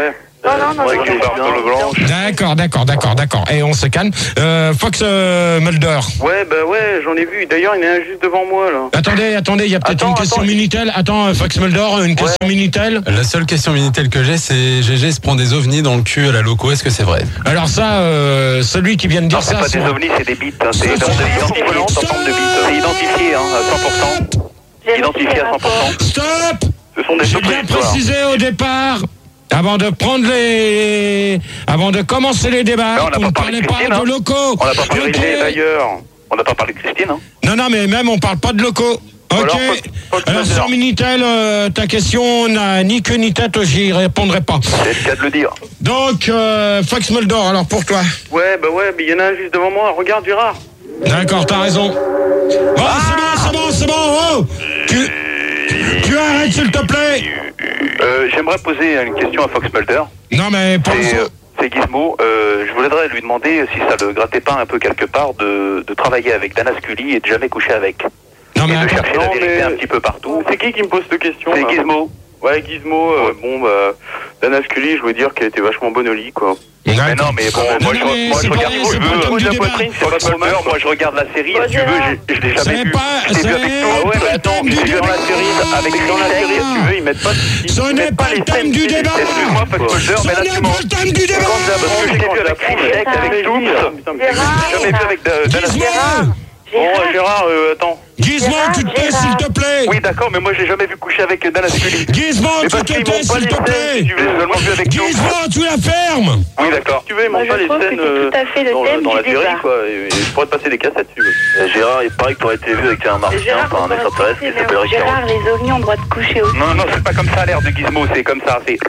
non, non. Ouais, qui barbe dans le blanc. D'accord, d'accord, d'accord, d'accord. Et on se calme. Euh, Fox euh, Mulder. Ouais, bah ouais, j'en ai vu. D'ailleurs, il y en a un juste devant moi, là. Attendez, attendez, il y a peut-être Attends, une question attends. Minitel. Attends, euh, Fox Mulder, une question Minitel. La seule question Minitel que j'ai, c'est G G se prend des ovnis dans le cul à la loco. Est-ce que c'est vrai? Alors ça, euh, celui qui vient de dire Non, c'est ça... pas c'est- des ovnis, c'est des bites. Hein. C'est Stop, identifié volantes en forme de bites. C'est identifié, hein, à cent pour cent. Identifié à cent pour cent. Stop. Ce sont des J'ai surprises, bien quoi. précisé au départ, avant de prendre les... Avant de commencer les débats, Mais on n'a qu'on pas ne parlé parlait de pas Christine, hein. de locaux. On n'a pas parlé Ok. de d'ailleurs. On n'a pas parlé de Christine, hein. Non, non, mais même on parle pas de locaux. Ok. Alors, Fox- Fox Alors Mulder. sur Minitel, euh, ta question n'a ni queue ni tête, j'y répondrai pas. C'est le cas de le dire. Donc, euh, Fox Mulder, alors pour toi. Ouais, bah ouais, mais il y en a un juste devant moi. Regarde, Gérard. D'accord, t'as raison. Bon, c'est bon, c'est bon, c'est bon. Oh, tu, tu arrêtes, s'il te plaît. Euh, j'aimerais poser une question à Fox Mulder. Non, mais pour C'est, le- euh, c'est Gizmo. Euh, je voudrais lui demander si ça le grattait pas un peu quelque part de, de travailler avec Dana Scully et de jamais coucher avec. Non, mais et de attends. chercher la Non, vérité mais- un petit peu partout. C'est qui qui me pose cette question C'est là Gizmo. Ouais, Gizmo, euh, bon, bah, Dana Scully, je veux dire qu'elle était vachement bonne au lit, quoi. Mais non, mais bon, moi, je, mais moi, c'est je pas- regarde, si c'est tu pas le veux, thème moi, du la débat. poitrine, c'est pas Mulder, moi, je regarde la série, si tu veux, j'ai- je l'ai jamais C'est vu. pas- Je l'ai vu avec c'est toi. Ah ouais, pas mais le attends, thème j'ai du vu dans la débat. série, avec Dans la série, si tu veux, ils mettent pas... Ils, Ce ils n'est mettent pas pas le les thème scènes du qui- débat. Excuse-moi, Fox Mulder, mais Ce là, n'est tu pas mens. le thème du débat. Quand ça, parce que je l'ai vu avec Frischek, avec Stoops, j'ai jamais vu avec Da- Dana Scully. Bon, euh, Gérard, euh, attends. Gizmo, tu te tais, s'il te plaît. Oui, d'accord, mais moi, j'ai jamais vu coucher avec Dana Scully. Gizmo, Mais tu parce te qu'ils tais, montrent pas s'il les te scènes, plaît. si tu veux, seulement vu avec Stoops. Gizmo, tu la fermes. Oui, d'accord. Si tu veux, ils Moi, montrent je pas les trouve que scènes c'est euh, tout à fait le dans, thème dans du la série, débat. quoi. Et, et je pourrais te passer des cassettes, si tu veux. Gérard, il paraît que tu aurais été vu avec un martien, Gérard, enfin un extraterrestre qui s'appelle Richard. Gérard, les ovnis ont droit de coucher aussi. Non, non, c'est pas comme ça l'air de Gizmo, c'est comme ça, c'est...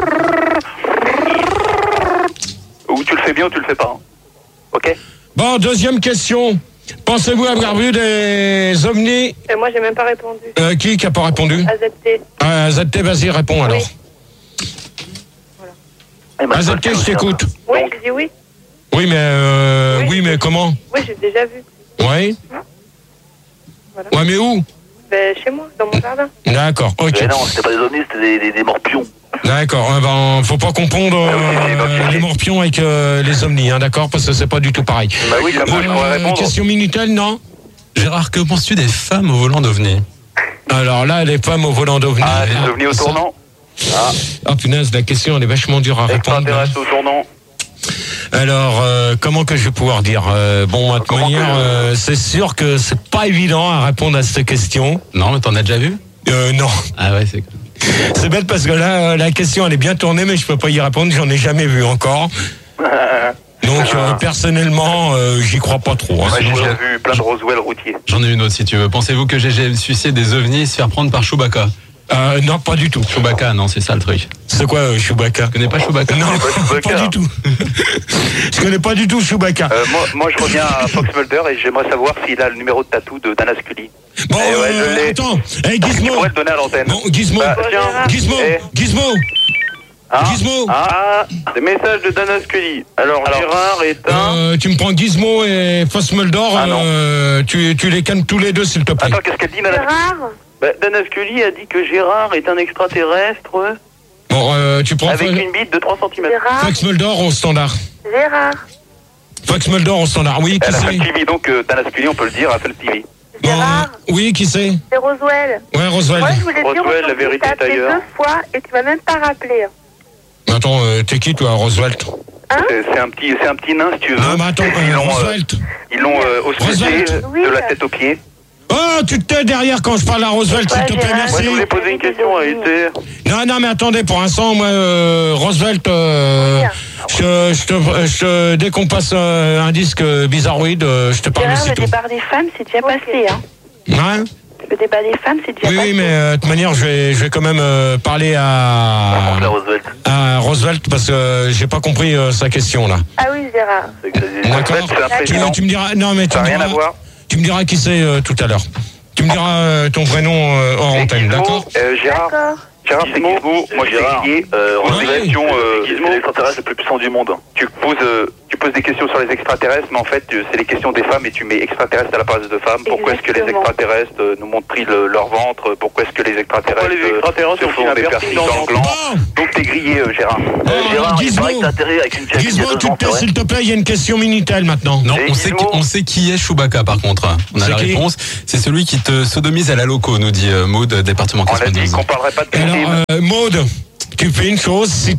Ou tu le fais bien ou tu le fais pas. hein. Ok. Bon, deuxième question. Pensez-vous avoir vu des ovnis? Et moi, j'ai même pas répondu. Euh, qui qui a pas répondu? A Z T. Ah, Z T, vas-y, réponds alors. Ah, Z T, je t'écoute. Oui, j'ai dit oui. Oui, mais euh, oui, mais comment? Oui, j'ai déjà vu. Oui. Ouais, mais où? Ben, chez moi, dans mon jardin. D'accord, ok. Mais non, c'était pas des ovnis, c'était des, des, des morpions. D'accord, eh ben, faut pas confondre euh, les morpions avec euh, les omnis, hein, d'accord? Parce que c'est pas du tout pareil. Bah oui, comme moi, je pourrais répondre. Question Minitel, non? Gérard, que penses-tu des femmes au volant d'OVNI? Alors là, les femmes au volant d'OVNI. Ah, des ovnis au ça- tournant. Ah, Ah punaise, la question elle est vachement dure à répondre. extraterrestre au tournant. Alors, euh, comment que je vais pouvoir dire euh, Bon, à toute manière, euh, c'est sûr que c'est pas évident à répondre à cette question. Non, mais t'en as déjà vu? Euh, non. Ah ouais, c'est C'est bête parce que là, euh, la question elle est bien tournée, mais je peux pas y répondre, j'en ai jamais vu encore. Donc, euh, personnellement, euh, j'y crois pas trop. Hein. Moi, j'ai Sinon, déjà vu plein de Roswell routiers. J'en ai une autre si tu veux. Pensez-vous que G G suicide des ovnis et se faire prendre par Chewbacca? Euh, non, pas du tout. Chewbacca, non, c'est ça le truc. C'est quoi euh, Chewbacca? Tu connais pas Chewbacca? Non, pas Chewbacca. pas du tout. Je connais pas du tout Chewbacca. Euh, moi, moi, je reviens à Fox Mulder et j'aimerais savoir s'il a le numéro de tatou de Dana Scully. Bon, Eh ouais, je euh, l'ai. attends, hey, Tu Gizmo. pourrais le donner à l'antenne. Bon, Gizmo, Bah, tiens. Gizmo, Eh. Gizmo, Hein Gizmo. Ah, Des messages de Dana Scully. Alors, Alors, Gérard est un... Euh, tu me prends Gizmo et Fox Mulder, Ah, non. euh, tu, tu les calmes tous les deux s'il te plaît. attends, qu'est-ce qu'elle dit, Dana Scully? Gérard Bah, Dana Scully a dit que Gérard est un extraterrestre Bon, euh, tu prends avec Fo- une bite de trois centimètres. Gérard Fox Mulder au standard. Gérard Fox Mulder au standard, oui, qui Elle a fait c'est? le T V, donc euh, Dana Scully, on peut le dire, a fait le T V. Bon, Gérard oui, qui c'est? C'est Roswell. Ouais, Roswell. Moi, je voulais dire Roswell, la aujourd'hui, vérité t'as est appelé ailleurs. deux fois et tu m'as même pas rappelé. Attends, euh, t'es qui toi, Roosevelt? Hein C'est c'est un petit, c'est un petit nain, si tu veux. Non, mais attends, Ils euh, l'ont, euh, Roosevelt. ils l'ont euh, ausculté Roosevelt. Oui, de la euh. tête aux pieds. Oh, tu te tais derrière quand je parle à Roosevelt, s'il Ouais, te plaît, Gérard. merci. Moi, je voulais poser une question à Esther. Non, non, mais attendez, pour l'instant, moi, euh, Roosevelt, euh, je, je te, je te- dès qu'on passe euh, un disque euh, bizarroïde, euh, je te parle Gérard, le aussitôt. débat des femmes, c'est déjà passé. Hein. Hein? Le débat des femmes, c'est déjà Oui, passé. oui, mais euh, de toute manière, je vais, je vais quand même euh, parler à, Roosevelt. à Roosevelt parce que euh, j'ai pas compris euh, sa question là. Ah oui, Gérard. D'accord. C'est un Tu, président. tu me diras, non mais tu Ça me n'a rien diras, à voir. tu me diras qui c'est euh, tout à l'heure. Tu me diras euh, ton vrai nom euh, hors Et antenne, Gizmo, d'accord? euh, Gérard, D'accord. Gérard, c'est Gizmo. Moi, je suis Guillet. Euh, Oui. Organisation, euh, Gizmo, l'extraterrestre le plus puissant du monde. Tu poses, euh, tu tu poses des questions sur les extraterrestres, mais en fait, euh, c'est les questions des femmes et tu mets extraterrestres à la place de femmes. Pourquoi est-ce que les Exactement. extraterrestres euh, nous montrent le- leur ventre? Pourquoi est-ce que les extraterrestres, Pourquoi les extraterrestres euh, ont se font un des piercing piercings dans dans le le gland? Donc t'es grillé, euh, Gérard. Oh, Gérard, il Gizmo. paraît que t'as atterri avec une pièce il y a Gizmo, deux tu ans, te c'est tais, vrai. s'il te plaît, il y a une question Minitel maintenant. Non, Et on sait, qui, Gizmo on sait qui est Chewbacca par contre. On a C'est la qui réponse. C'est celui qui te sodomise à la loco, nous dit euh, Maud, département On a dit quatre-vingt-douze. qu'on parlerait pas de Alors, victimes. euh, Maud, tu fais une chose, si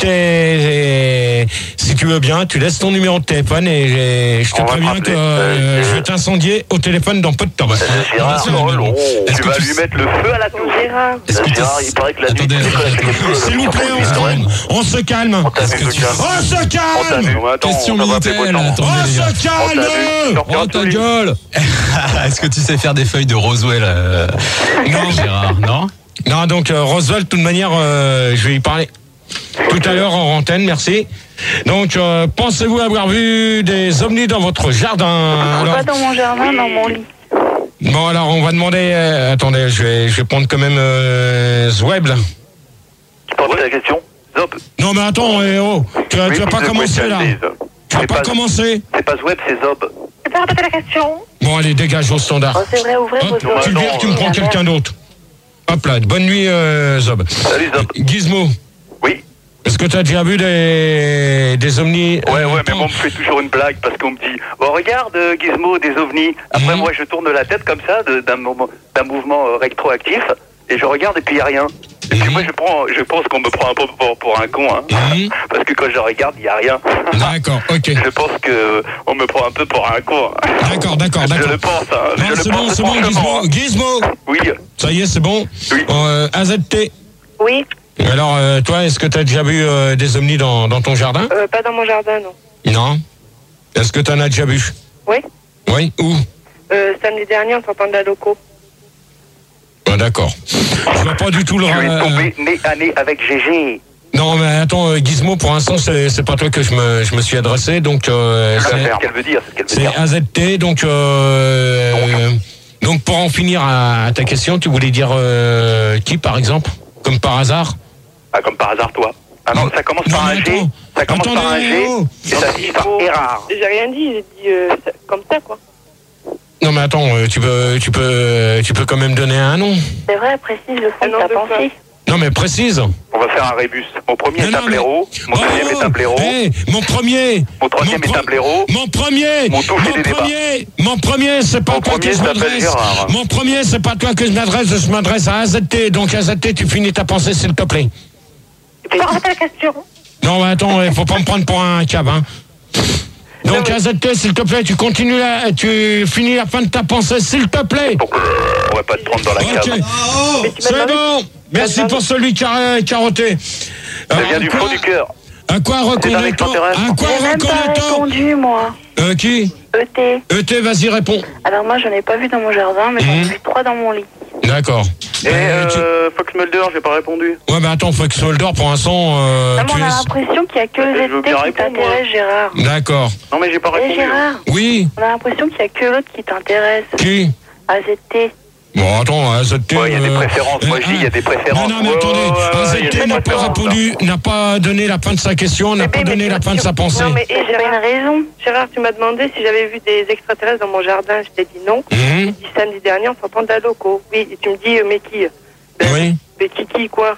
t'es, si tu veux bien, tu laisses ton numéro de téléphone et je te On va préviens te que rappeler. euh, Euh, je vais t'incendier au téléphone dans peu de temps. Gérard, Bien sûr, mais bon. Est-ce Tu que vas tu lui sais- mettre le feu à la tour. Gérard. Est-ce que Gérard, tu- il paraît que la nuit, Attendez, tu sais, attendez, avec les feux, S'il vous plaît, on se calme. On se calme. Est-ce que tu- On se calme. Non, mais attends, Question on va appeler Minitel, Beauchamp. attendez On les gars. se calme. On t'a vu. Oh ta gueule. Est-ce que tu sais faire des feuilles de Roswell, euh, Non. Gérard? Non. Non, donc euh, Roswell, de toute manière, euh, je vais y parler tout à l'heure en antenne, merci. Donc, euh, pensez-vous avoir vu des ovnis dans votre jardin? Alors- Pas dans mon jardin, dans mon lit. Bon, alors, on va demander... euh, attendez, je vais, je vais prendre quand même euh, Zweb, là. Tu parles de la question? Zop. Non, mais attends, eh, oh, tu vas, tu vas pas Repeat the commencer, question, là. please. Tu vas C'est pas pas- commencer. C'est pas Zweb, c'est Zob. Tu peux répéter la question? Bon, allez, dégage au standard. Oh, c'est vrai, ouvrez Hop, vos tu oreilles. viens, tu me prends quelqu'un d'autre. Hop là, bonne nuit, euh, Zob. Salut Zob. Gizmo, Oui. est-ce que tu as déjà vu des, des ovnis? Ouais, euh, ouais, mais attends. moi, on me fait toujours une blague parce qu'on me dit oh, regarde, euh, Gizmo, des ovnis. Après, Mhm. moi, je tourne la tête comme ça, de- d'un moment- d'un mouvement euh, rétroactif, et je regarde, et puis il n'y a rien. Et puis Mhm. moi, je, prends, je pense qu'on me prend un peu pour, pour un con, hein. Mhm. Parce que quand je regarde, il n'y a rien. D'accord, ok. Je pense qu'on me prend un peu pour un con. hein. D'accord, d'accord, Je d'accord. le pense, hein. Non, je le c'est bon, pense c'est bon, franchement, Gizmo. hein. Gizmo, Oui, ça y est, c'est bon. Oui. Euh, A Z T. Oui, Alors, euh, toi, est-ce que tu as déjà vu euh, des ovnis dans, dans ton jardin? euh, pas dans mon jardin, non. Non. Est-ce que tu en as déjà vu? Oui, Oui, où? euh, samedi dernier, en sortant de la loco. Ah, d'accord. Je vois pas du tout le... je suis euh, tombé nez à nez avec G G. Non, mais attends, euh, Gizmo, pour l'instant, c'est c'est pas toi que je me, je me suis adressé, donc... Euh, C'est c'est- ce qu'elle veut dire, c'est ce qu'elle veut c'est dire. A Z T, donc... Euh, donc, pour en finir à, à ta question, tu voulais dire euh, qui, par exemple? Comme par hasard? Ah, comme par hasard, toi. Ah non, ça commence Non, par un mais G, attends. ça commence Attendez, par un G, oh. et ça finit par Erard. J'ai rien dit, j'ai dit euh, ça- comme ça, quoi. Non, mais attends, euh, tu peux, tu peux, tu peux quand même donner un nom. C'est vrai, précise le fond de ta pensée. Non, mais précise. On va faire un rébus. Mon premier Non, est non, un blaireau, mon Oh, deuxième est un blaireau, hey, mon premier. mon troisième est un blaireau. Mon premier. Mon touche et des débats. premier. Mon premier, c'est pas Mon toi que premier je s'appelle m'adresse. Gérard. Mon premier, c'est pas toi que je m'adresse. Je m'adresse à A Z T. Donc A Z T, tu finis ta pensée, s'il te plaît. Tu peux répéter la question? Non, mais attends, il faut pas me prendre pour un cab, hein. Donc A Z T, s'il te plaît, tu continues la, tu finis la fin de ta pensée, s'il te plaît. On va pas te prendre dans la Ok. cave. C'est bon. Merci pour celui qui a carotté. Ça Alors, vient du à quoi- fond du cœur. À quoi C'est un reconnaît-on? extraterrestre. À quoi J'ai même pas reconnaît-on? répondu, moi. Euh, qui? E T. E T, vas-y, réponds. Alors moi, j'en ai pas vu dans mon jardin, mais j'en ai Mhm. vu trois dans mon lit. D'accord. Et Euh, tu- euh, Fox Mulder, j'ai pas répondu. Ouais, mais attends, Fox Mulder, pour l'instant, euh, Non, mais tu on a es... l'impression qu'il y a que Je le veux Z T bien qui répondre, moi. t'intéresse, Gérard. D'accord. Non, mais j'ai pas Eh, répondu. Gérard, Oui, on a l'impression qu'il y a que l'autre qui t'intéresse. qui? A Z T. Bon, attends, A Z T... Ouais, il y a des euh, préférences. Moi, je dis, il y a des préférences. Non, non, mais Ouais, attendez, ouais, ouais, A Z il y a T des n'a pas préférences, répondu, n'a pas donné la fin de sa question, n'a Mais pas mais donné tu- la fin de tu- sa pensée. Non, mais eh, j'ai pas une raison. Gérard, tu m'as demandé si j'avais vu des extraterrestres dans mon jardin. Je t'ai dit non. Mhm. J'ai dit samedi dernier en sortant de la loco. Oui, et tu me dis, euh, mais qui? Ben, Oui. Mais qui, qui, quoi?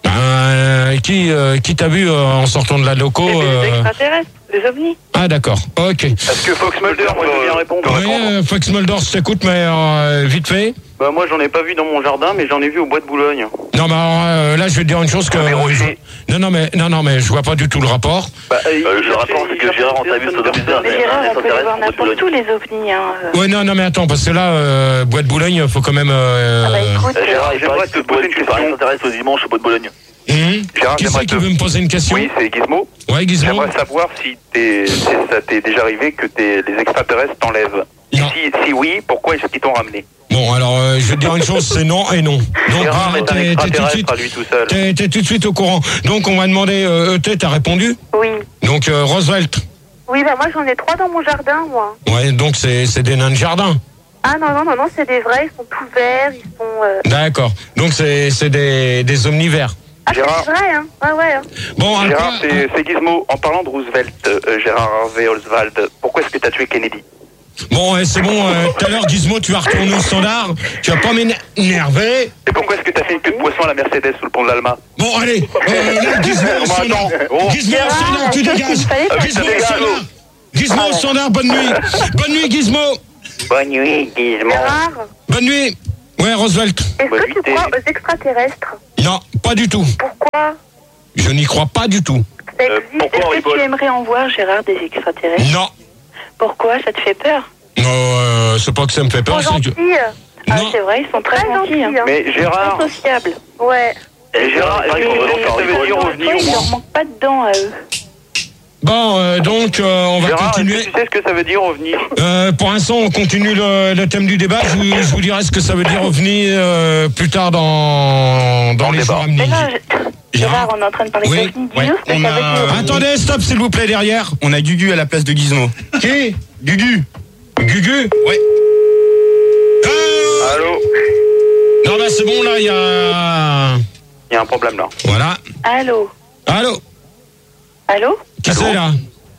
Euh, qui euh, qui t'a vu euh, en sortant de la loco? C'est des euh, extraterrestres, des ovnis. Ah, d'accord, ok. Est-ce que Fox Mulder Moi, je veux bien répondre. peut Oui, répondre? euh, Fox Mulder, je t'écoute, mais euh, vite fait. Bah, moi, j'en ai pas vu dans mon jardin, mais j'en ai vu au bois de Boulogne. Non, mais alors, euh, là, je vais te dire une chose que... Mais Roger. non, non, mais, non, non, mais je vois pas du tout le rapport. Bah, Euh, le rapport, c'est que Gérard, on t'a vu sodomiser un Mais Gérard, on peut les voir n'importe où, les ovnis. Hein. Ouais, non, non, mais attends, parce que là, euh, Bois de Boulogne, faut quand même... Euh, Ah bah écoute, Euh, Gérard, euh, j'aimerais te poser une question. s'intéresse aux dimanches au bois de Bologne. hum Gérard, Qui j'aimerais c'est qui te- veut me poser une question? Oui, c'est Gizmo. Ouais, Gizmo. J'aimerais savoir si, t'es, si ça t'est déjà arrivé que t'es, les extraterrestres t'enlèvent. Non. Si, si oui, pourquoi est-ce qu'ils t'ont ramené? Bon, alors, euh, je vais te dire une chose, c'est non et non. Donc, Gérard euh, est un t'es- t'es tout de extraterrestre suite- à lui tout seul. T'es t'es tout de suite au courant. Donc, on va demander, euh, E T, t'as répondu? oui. Donc, euh, Roosevelt. Oui, bah moi j'en ai trois dans mon jardin, moi. Ouais, donc c'est c'est des nains de jardin. Ah non, non, non, non, c'est des vrais, ils sont tout verts, ils sont... euh, D'accord. Donc, c'est c'est des, des omnivores. Ah, Gérard. c'est vrai, hein. Ouais, ouais. Hein. Bon, Gérard, c'est c'est Gizmo. En parlant de Roosevelt, euh, Gérard Harvey Oswald, pourquoi est-ce que t'as tué Kennedy? Bon, ouais, c'est bon. euh, Tout à l'heure, Gizmo, tu vas retourner au standard. Tu vas pas m'énerver. Et pourquoi est-ce que t'as fait une queue de poisson à la Mercedes sous le pont de l'Alma? Bon, allez. Euh, là, Gizmo au standard. Gizmo au standard, tu dégages. Gizmo au standard. Gizmo au standard, bonne nuit. Bonne nuit, Gizmo. Bonne nuit, Gizmo. Gérard, Bonne nuit. Ouais, Roosevelt. est-ce que tu crois aux extraterrestres? Non, pas du tout. Pourquoi? Je n'y crois pas du tout. Ça existe. Est-ce que tu aimerais en voir, Gérard, des extraterrestres? Non. Pourquoi? Ça te fait peur? Non, euh, c'est pas que ça me fait peur. Ils sont c'est que... gentils. Ah, c'est vrai, ils sont très, gentils. Hein. Mais Gérard. Ils sont sociables. Ouais. Et Gérard, est-ce que ça veut dire ovni au Il moins? leur manque pas de dents à eux. Bon, euh, donc, euh, on va Gérard, continuer. est-ce que tu sais ce que ça veut dire ovni? Euh, pour l'instant, on continue le, le thème du débat. Je vous, je vous dirai ce que ça veut dire ovni euh, plus tard dans, dans les jours à venir. Mais non, je- Gérard, on est en train de parler Oui, d'ovnis. ouais, Dis-nous ce que on ça veut a... dire. Attendez, stop, s'il vous plaît, derrière. On a Gugu à la place de Gizmo. Qui? Gugu. Gugu? Ouais. Ah Allô? non, bah c'est bon, là, il y a... Il y a un problème là. Voilà. Allô? Allô? Allô? Qui c'est, là?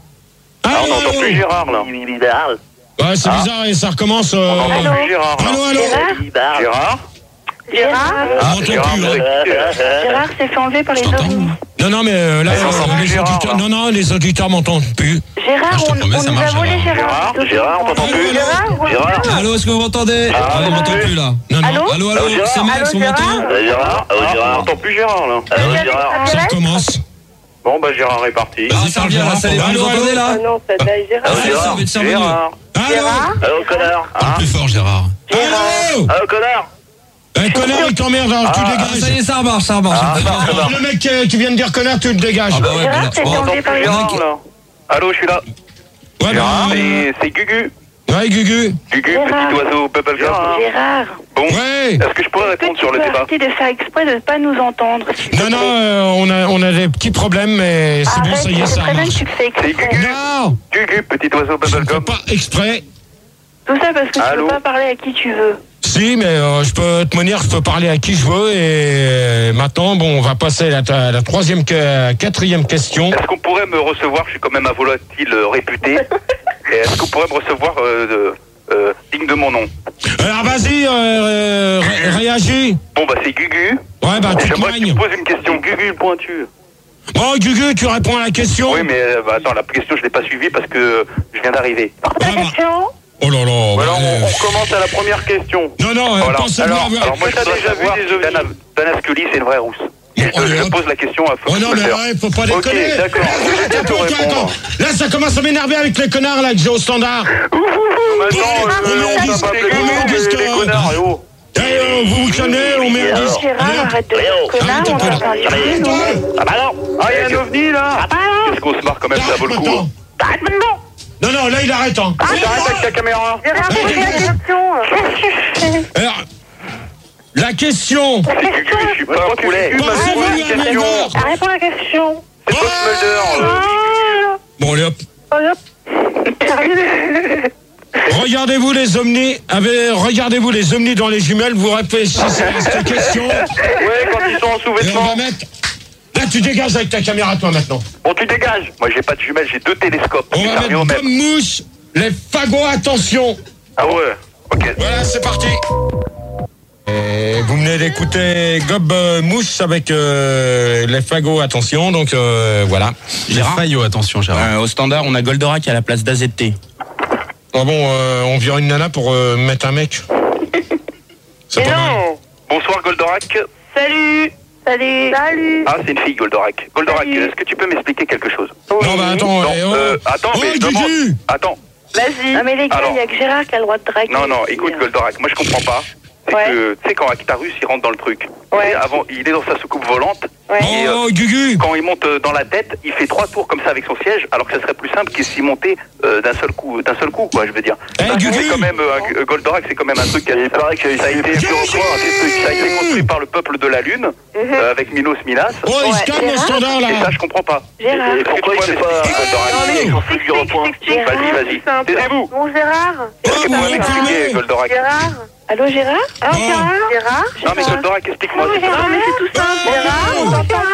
Ah, on Allô, n'entend allô? plus Gérard là. Ouais, c'est bizarre, et ça recommence... Euh... On n'entend Allô? plus Gérard là. Allô, allô? Gérard? Gérard? Gérard? On m'entend plus, hein. Gérard s'est fait enlever par les ovnis. Non, non, mais euh, là, Mais on euh, entend plus les Gérard, auditeurs... là. Non, non, les auditeurs m'entendent plus. Gérard, je te on, promets, on ça nous a marche, volé Gérard. Gérard. Gérard, Gérard, on t'entend plus. Gérard, Gérard? Allô, est-ce que vous m'entendez? Ah, On m'entend plus là. Non, non. Allô? Allô, allô, Allô, c'est Max, Allô, on m'entend? Gérard? Gérard? On n'entend plus Gérard là. Il y a des Ça extraterrestres? recommence. Bon bah Gérard est parti. Vas-y, ça revient là, ça y est, vous Allô, nous allô? entendez Ah là? non, ça daille Gérard. Ah, ça va être ça revenu. Gérard. Allô? Gérard? Allô connard. Parle plus fort, Gérard. Allô? Allô connard. Eh, connard, il t'emmerde, alors tu Ah, dégages. ça y est, ça remarche, ça remarche. Ah, ça Alors, le mec euh, qui vient de dire connard, tu le dégages. Ah bah ouais, Gérard, bah, t'es bon. enlevé par les Gérard ovnis. là. Allô, je suis là. Ouais, Gérard, bah, c'est c'est Gugu. ouais, Gugu. Gugu, Gérard. petit oiseau bubblegum. Gérard, Bon. Ouais. Est-ce que je pourrais est-ce que répondre tu sur peux le débat? arrêter de faire exprès de ne pas nous entendre? s'il te Non, non, plaît? euh, on, a, on a des petits problèmes, mais c'est bon, Arrête, ça y est, c'est ça très bien que marche. tu le fais C'est exprès. Gugu. Non, Gugu, petit oiseau je ne fais bubblegum. pas exprès. Tout ça parce que tu Allô? peux pas parler à qui tu veux. Si, mais euh, je peux te manière, je peux parler à qui je veux. Et euh, maintenant, bon, on va passer à la, la troisième, que- quatrième question. Est-ce qu'on pourrait me recevoir? Je suis quand même un volatile euh, réputé. Et est-ce qu'on pourrait me recevoir euh, de- euh, digne de mon nom? Alors vas-y, euh, euh, ré- réagis. Bon bah c'est Gugu. Ouais, bah tu te J'aimerais que tu manges. me poses une question. Gugu le pointu. Bon, Gugu, tu réponds à la question. Oui mais euh, bah, attends, la question je l'ai pas suivie parce que euh, je viens d'arriver. Ah, bah. Oh là là. Voilà, bah, on, euh, on commence à la première question. Non, non, euh, Voilà. pensez-vous alors, avoir- alors moi je T'as déjà vu des ovnis. Dana, Dana Scully, c'est une vraie rousse. Et je, je pose la question à Fox Oh non, mais Mulder. ouais, faut pas déconner. Ok, d'accord. Je vais bientôt Attends, attends, répondre. Là, ça commence à m'énerver avec les connards là que j'ai au standard. Maintenant, euh, on va pas appeler les connards, mais les connards, et oh. Eh, euh, vous vous calmez, on met un disque. Gérard, arrête de dire connard, on a entendu. Ah bah non. Ah, il y a un ovni là. Qu'est-ce qu'on se marre quand même, ça vaut le coup. Arrête maintenant. Non, non, là, il arrête, hein. J'arrête avec ta caméra. Gérard, pose la question. Qu'est-ce que tu fais? Alors, la question. C'est Gugu, je suis pas un poulet. Pensez-vous Une à question. avoir- Réponds à la question. C'est Fox Mulder. euh. Bon, allez hop. Oh, hop. Sérieux? Regardez-vous les omnis, avez, regardez-vous les omnis dans les jumelles, vous réfléchissez à cette question. Ouais, quand ils sont en Et on va sous-vêtements. mettre. Là, tu dégages avec ta caméra, toi, maintenant. Bon, tu dégages. Moi, j'ai pas de jumelles, j'ai deux télescopes. On va Ça revient au mettre même. comme mouche, les fagots, attention. Ah ouais. Ok. Voilà, c'est parti. Et vous venez d'écouter Gob euh, Mouche avec euh, les fagots, attention, donc euh, voilà. Gérard Fayot, attention, Gérard. Euh, au standard, on a Goldorak à la place d'A Z T. Ah bon, euh, on vire une nana pour euh, mettre un mec. C'est pas mal. Bonsoir, Goldorak. Salut. Salut. Salut. Ah, c'est une fille, Goldorak. Goldorak, est-ce que tu peux m'expliquer quelque chose? Non, bah attends, Non, eh, oh. euh, attends, Oh, mais Gugu. demande. Attends. Vas-y. Non mais les gars, Alors. il y a que Gérard qui a le droit de draguer. Non, non, écoute, Goldorak, moi je comprends pas. C'est Ouais. que, tu sais, quand Actarus il rentre dans le truc, Ouais. et avant, il est dans sa soucoupe volante, Ouais. et euh, Oh, Gugu. quand il monte euh, dans la tête, il fait trois tours comme ça avec son siège, alors que ça serait plus simple qu'il s'y montait euh, d'un seul coup, d'un seul coup, quoi, je veux dire. Eh, Ça, Gugu. c'est quand même, euh, un- Goldorak, c'est quand même un truc qui a, ça a été, ça a été construit par le peuple de la Lune, euh, avec Minos Minas. Oh, il se calme au standard, là. Et ça, je comprends pas. Gérard. Et pourquoi il fait pas, Goldorak? Vas-y, vas-y. Taisez-vous. Bon Gérard. Est-ce que vous pouvez m'expliquer, Goldorak? Gérard. Allô Gérard. Oh. Gérard. Gérard. Non mais Goldorak, explique-moi. Non mais c'est tout simple. Gérard. On t'entend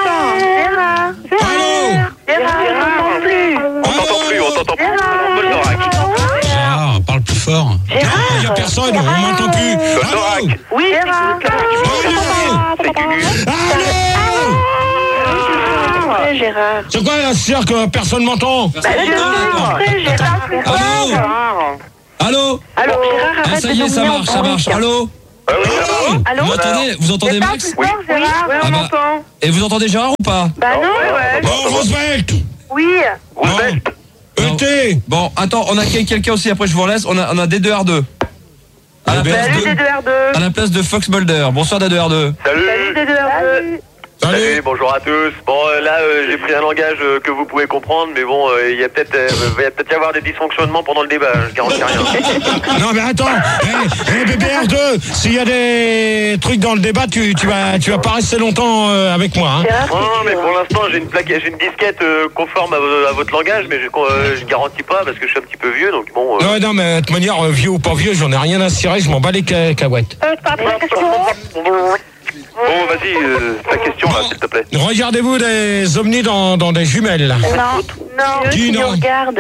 téléphone, on m'entend plus. Allô? Oui, Gérard. Allô? Gérard. C'est quoi la cire que personne m'entend? Bah, je Gérard. Allô? Allô? Allô, Gérard, Ah, arrête ça de y est, ça dominer en marche, ça marche. bruit. Allô? Allô? Allô? Vous entendez, vous entendez Max? Oui, Gérard. Oui, Ah on bah, entend. Et vous entendez Gérard ou pas? Bah non. Bon, Roosevelt. Oui. Roosevelt. E T. Bon, attends, on a quelqu'un aussi, après je vous relaisse, on a, on a D deux R deux. À la, place Salut de, D deux R deux. à la place de Fox Mulder. Bonsoir D deux R deux. Salut. Salut D deux R deux. Salut, bonjour à tous. Bon, euh, là, euh, j'ai pris un langage euh, que vous pouvez comprendre, mais bon, euh, il y a peut-être euh, va y a peut-être y avoir des dysfonctionnements pendant le débat, je garantis rien. Non mais attends, hey, hey, B B R deux, s'il y a des trucs dans le débat, tu, tu vas tu vas pas rester longtemps euh, avec moi. Hein. Non, non, mais pour l'instant, j'ai une plaquette, j'ai une disquette euh, conforme à, vo- à votre langage, mais je, euh, je garantis pas parce que je suis un petit peu vieux, donc bon. Euh... Ouais, non mais de toute manière, euh, vieux ou pas vieux, j'en ai rien à cirer, je m'en bats les ca- cacahuètes. Bon, vas-y, euh, ta question là, s'il te plaît. Regardez-vous des ovnis dans, dans des jumelles. Non, non. Dis Tu nous non. regardes.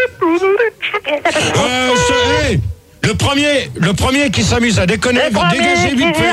Euh, ce- hey, le premier, le premier qui s'amuse à déconner va dégager vite fait.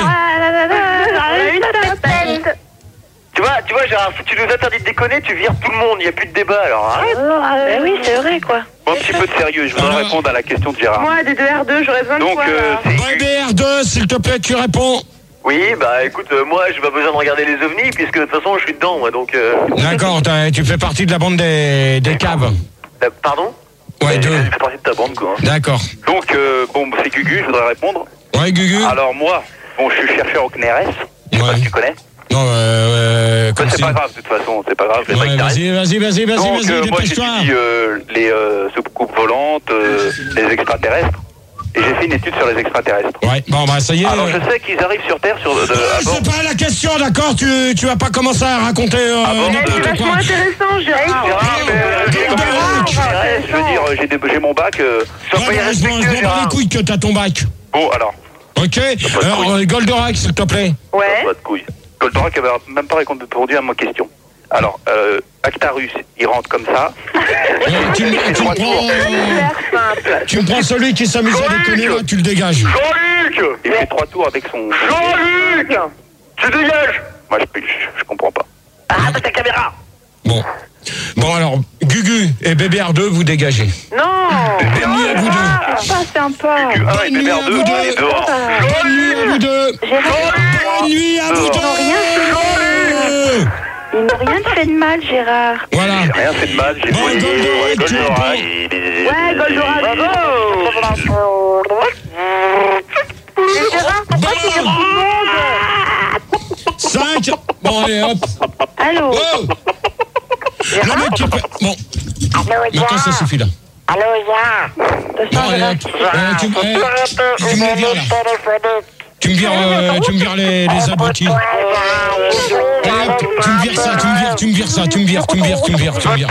Tu vois, tu vois, Gérard, si tu nous interdis de déconner, tu vires tout le monde, il n'y a plus de débat, alors arrête. Ben oui, c'est vrai, quoi. Bon, un petit peu de sérieux, je voudrais répondre à la question de Gérard. Moi, D deux R deux, j'aurais besoin de Donc, quoi, euh, là c'est... B B R deux, s'il te plaît, tu réponds. Oui, bah écoute, euh, moi, j'ai pas besoin de regarder les ovnis, puisque de toute façon, je suis dedans, moi, donc... Euh... D'accord, t'as- tu fais partie de la bande des, des caves. Euh, pardon? Ouais, deux. Je fais partie de ta bande, quoi. D'accord. Donc, euh, bon, c'est Gugu, je voudrais répondre. Ouais, Gugu. Alors, moi, bon, je suis chercheur au C N R S, je sais pas si tu connais. Non, euh, euh, comme C'est si- pas grave, de toute façon, c'est pas grave, je vais Ouais, pas que t'arrêtes. vas-y, vas-y, vas-y, vas-y, Donc, vas-y, euh, moi, dépêche-toi. j'étudie euh, les euh, soucoupes volantes, euh, les extraterrestres, et j'ai fait une étude sur les extraterrestres. Ouais, bon, bah, ça y est. Alors, euh, je sais qu'ils arrivent sur Terre sur... De, de, Ah, à bord. c'est pas la question, d'accord, tu, tu vas pas commencer à raconter euh, Ah bon, n'importe c'est quoi. vachement intéressant, Gérard. Gérard, mais, euh, j'ai quand même- C N R S, je veux dire, j'ai des- j'ai mon bac, euh, sois Ouais, pas bah, je m'en je irrespectueux, m'en bats Gérard. les couilles que t'as ton bac. Bon, alors, Ok. Alors, euh, Goldorak, s'il te plaît. Ouais. pas de couilles. Goldorak avait même pas répondu à ma question. Alors, euh, Actarus, il rentre comme ça. Euh, tu, me- tu me prends, euh, tu me prends celui qui s'amuse à déconner, là, tu le dégages. Jean-Luc! Il fait trois tours avec son... Jean-Luc! Tu dégages! Moi, je, je, je comprends pas. Ah, t'as ta caméra! Bon. Bon, alors, Gugu et B B R deux, vous dégagez. Non. Bonne nuit à vous deux. C'est pas sympa. un et Bonne nuit à B B R deux, vous il est deux. dehors. Bonne nuit à vous deux. Gérard, Bonne nuit à vous ils n'ont rien deux. ils n'ont rien fait de mal, Gérard. Voilà. J'ai rien fait de mal, j'ai Bon, volé Goldorak, tu Goldorak. réponds. et- Ouais, Goldorak, go. Et Gérard, pourquoi tu dis tout le monde? cinq. Bon, allez, hop. Allô. Oh. Le mec qui fait... Bon. Maintenant, ça suffit, là. Allô, Gérard. Bon, allez, hop. Euh, tu, eh, tu me les vires, là. Tu me vires, euh, tu me vires les, les abrutis. Allez, hop, tu me vires ça, tu me vires, tu me vires ça, tu me vires, tu me vires, tu me vires, tu me vires.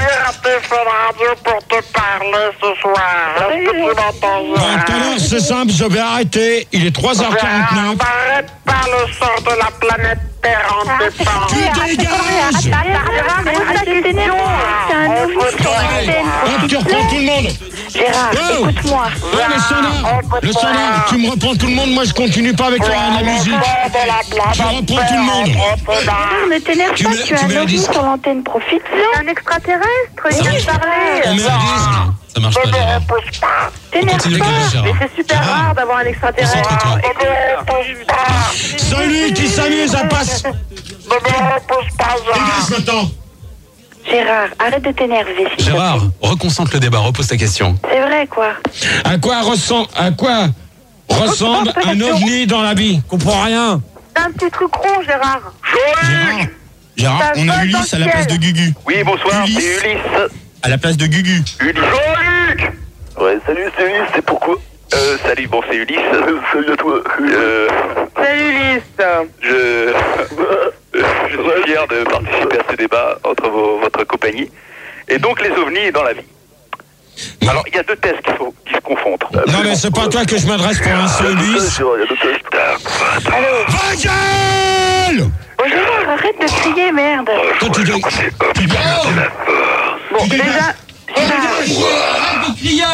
Bon, tout à l'heure, c'est simple, je vais arrêter. Il est trois heures quarante-neuf. Par le sort de la planète Terre en défense. Tu dégages. Gérard, pose ta question. C'est un ovni. Hop, tu reprends tout le monde. Gérard, Oh. écoute-moi. Ouais, le standard, le standard, tu me reprends tout le monde, moi je continue pas avec la, la musique. Tu reprends tout le monde. Gérard, ne t'énerve Tu pas, mets- tu tu as mets un un ovni disque. sur l'antenne, profite-en. Un extraterrestre, il vient de On parler. met un disque. Ça marche pas, Gérard. T'énerve continue, pas. Gérard. Mais c'est super Gérard. rare d'avoir un extraterrestre. Concentre-toi. Celui qui s'amuse à passer. Dégage maintenant. Gérard, arrête de t'énerver. s'il te Gérard, plaît. reconcentre le débat, repose ta question. C'est vrai, quoi. À quoi ressemble, à quoi ressemble un ovni dans la vie? Comprends rien. C'est un petit truc rond, Gérard. Gérard, Gérard, Ça on a vole Ulysse dans à la le place de ciel. Gugu. Oui, bonsoir, Ulysse. c'est Ulysse. À la place de Gugu. Ulysse. Jean-Luc! Ouais, salut, c'est Ulysse, c'est pourquoi? Euh, salut, bon, c'est Ulysse. Salut à toi. Euh, Salut, Ulysse. je... je suis fier de participer à ce débat entre vos- votre compagnie. Et donc, les ovnis dans la vie. Alors, il y a deux tests qu'il faut, qui se confondent. Non mais c'est pas à toi que je m'adresse pour l'instant, Ulysse. Il y a deux tests. Allô. Va gueule! Oh, Gérard, arrête de crier, merde. Toi tu dis... Tu dis... Bon, déjà, Gérard. Arrête de crier!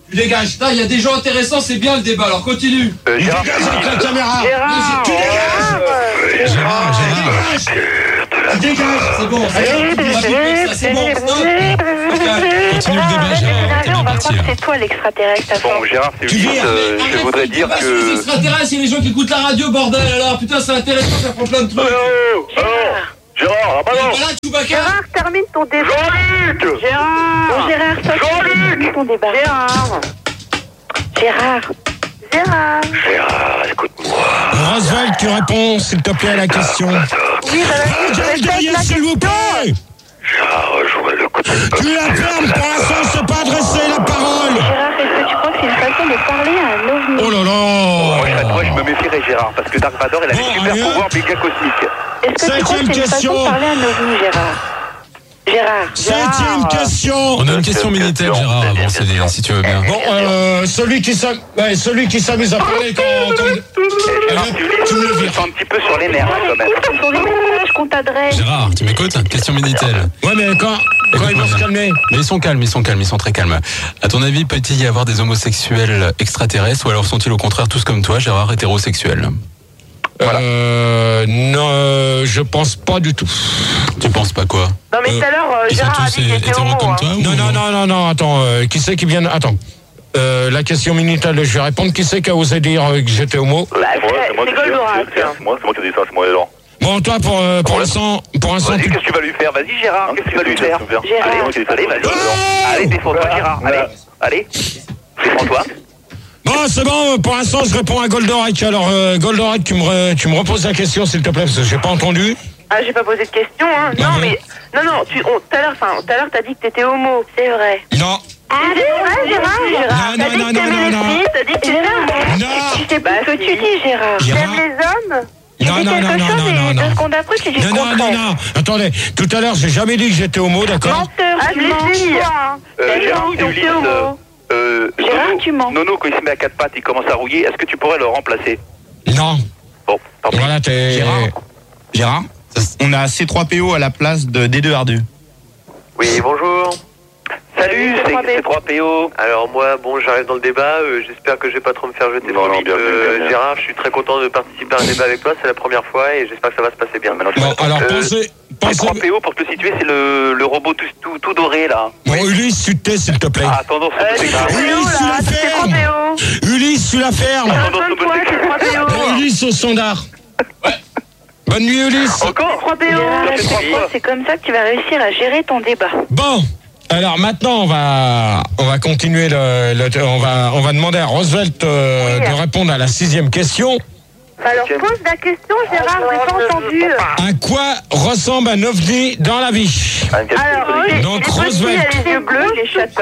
Tu dégages. Là, il y a des gens intéressants, c'est bien le débat, alors continue. Euh, Gérard, Dégage avec la caméra. Gérard. Tu dégages. Gérard, Gérard. Tu dégages. C'est bon, c'est bon. C'est bon, stop. Continue le débat, Gérard. T'es bien On va parti. croire que c'est toi l'extraterrestre. à bon, force. Gérard, c'est Tu juste, vires. euh, je voudrais dire Bah, sur les que... extraterrestres, il y a les gens qui écoutent la radio, bordel, alors. Putain, c'est intéressant, ça prend plein de trucs. Gérard. Gérard, ah bah non. Voilà, Chewbacca. Gérard, termine ton débat. Jean-Luc. Gérard. Bon, Gérard, toi, termine ton débat. Gérard. Gérard. Gérard. Gérard, écoute-moi. Roswell, tu réponds, s'il te plaît, à la question. Oui, Ah, Gérald derrière, s'il vous plaît. Gérard, jouez le côté. Tu la fermes, pour l'instant, on ne s'est pas adressé la parole. Gérard, est-ce que tu crois que c'est une façon de parler à un ovni? Oh là Moi, je, là. moi, je me méfierais, Gérard, parce que Dark Vador, il a des Bon, super allez, pouvoirs hop. méga cosmiques. Est-ce que tu crois que Septième c'est une façon question. de parler à un ovni, Gérard? Gérard. Septième Gérard. question. On a une question Minitel, Gérard, avant, c'est des- si tu veux bien. Bon, euh, celui qui s'am- ouais, celui qui s'amuse à parler quand... quand... Gérard, tu Tu me le me vires. sens un petit peu sur les nerfs, quand même. Écoute, sur les messages qu'on t'adresse. Gérard, tu m'écoutes? Question Minitel. Ouais, mais quand, quand ils vont se calmer. Mais ils sont calmes, ils sont calmes, ils sont très calmes. À ton avis, peut-il y avoir des homosexuels extraterrestres ou alors sont-ils au contraire tous comme toi, Gérard, hétérosexuels? Euh, non, euh, je pense pas du tout. Tu penses pas quoi? Non, mais tout à l'heure, euh, Ils sont Gérard a tous dit qu'il était hétéros homo. comme hein. toi ou... Non, non, non, non, non, attends, euh, qui c'est qui vient... Attends, euh, la question Minitel, je vais répondre. Qui c'est qui a osé dire euh, que j'étais homo? Bah, c'est c'est Goldorak. C'est moi, c'est moi qui ai dit ça, c'est moi, alors. Bon, toi, pour, euh, pour l'instant, pour l'instant, Vas-y, tu... qu'est-ce que tu vas lui faire? Vas-y, Gérard, qu'est-ce que tu vas lui faire? Gérard. Allez, allez, vas-y. Allez, défends-toi, Gérard. Allez, allez. Défends-toi. Bon, c'est bon, pour l'instant, je réponds à Goldorak. Alors, euh, Goldorak, tu me, re- tu me reposes la question, s'il te plaît, parce que j'ai pas entendu. Ah, j'ai pas posé de question, hein. Non, Ah, mais. Non, non, tu. on- Tout à l'heure, enfin, tout à l'heure, t'as dit que t'étais homo. C'est vrai. Non. Ah, c'est vrai, Gérard, Gérard. Non, T'as non, dit non, que t'aimais non, les non, filles, t'as dit que t'étais homo. Non. Je sais pas ce que tu dis, Gérard. Gérard. T'aimes les hommes? Non, Tu dis non, quelque non, non, chose non, et non, deux non. secondes après, tu dis Non, le non, non, contraire. non. Attendez, tout à l'heure, j'ai jamais dit que j'étais homo, d'accord? Menteur, ah, tu mens. Euh, T'as Gérard, dit c'est donc t'es Ulysse. homo. Euh, Gérard, Nono, tu mens. Nono, quand il se met à quatre pattes, il commence à rouiller. Est-ce que tu pourrais le remplacer? Non. Bon, tant pis. Voilà, t'es... Gérard Gérard On a C trois P O à la place de D deux R deux. Oui, bonjour. Salut, Salut, c'est C trois P O. C trois P O. Alors moi, bon, j'arrive dans le débat, euh, j'espère que je vais pas trop me faire jeter Non, trop non, vite. bien vu, Euh, bien vu. Gérard, je suis très content de participer à un débat avec toi, c'est la première fois et j'espère que ça va se passer bien. Maintenant, Bon, alors, Euh, pensez... C pensez... trois P O, pour te situer, c'est le, le robot tout, tout, tout doré, là. Bon, Ulysse, tu te tais, s'il te plaît. Ah, tendance, Euh, c'est c'est grave. C trois P O, Ulysse, tu là, la c'est C trois fermes. P O. Ulysse, tu la fermes. Donne-toi, c'est C trois P O. Ulysse au standard. Bonne nuit, Ulysse. Encore C trois P O. Ça fait trois fois. C'est comme ça que tu vas réussir à gérer ton débat. Bon, alors maintenant on va on va continuer le, le- on va on va demander à Roosevelt euh, Oui. de répondre à la sixième question. Alors pose la question, Gérard, j'ai pas entendu. À quoi ressemble un ovni dans la vie? Alors, oui, Donc, il est petit, Roosevelt. il a les yeux bleus, il est châtain.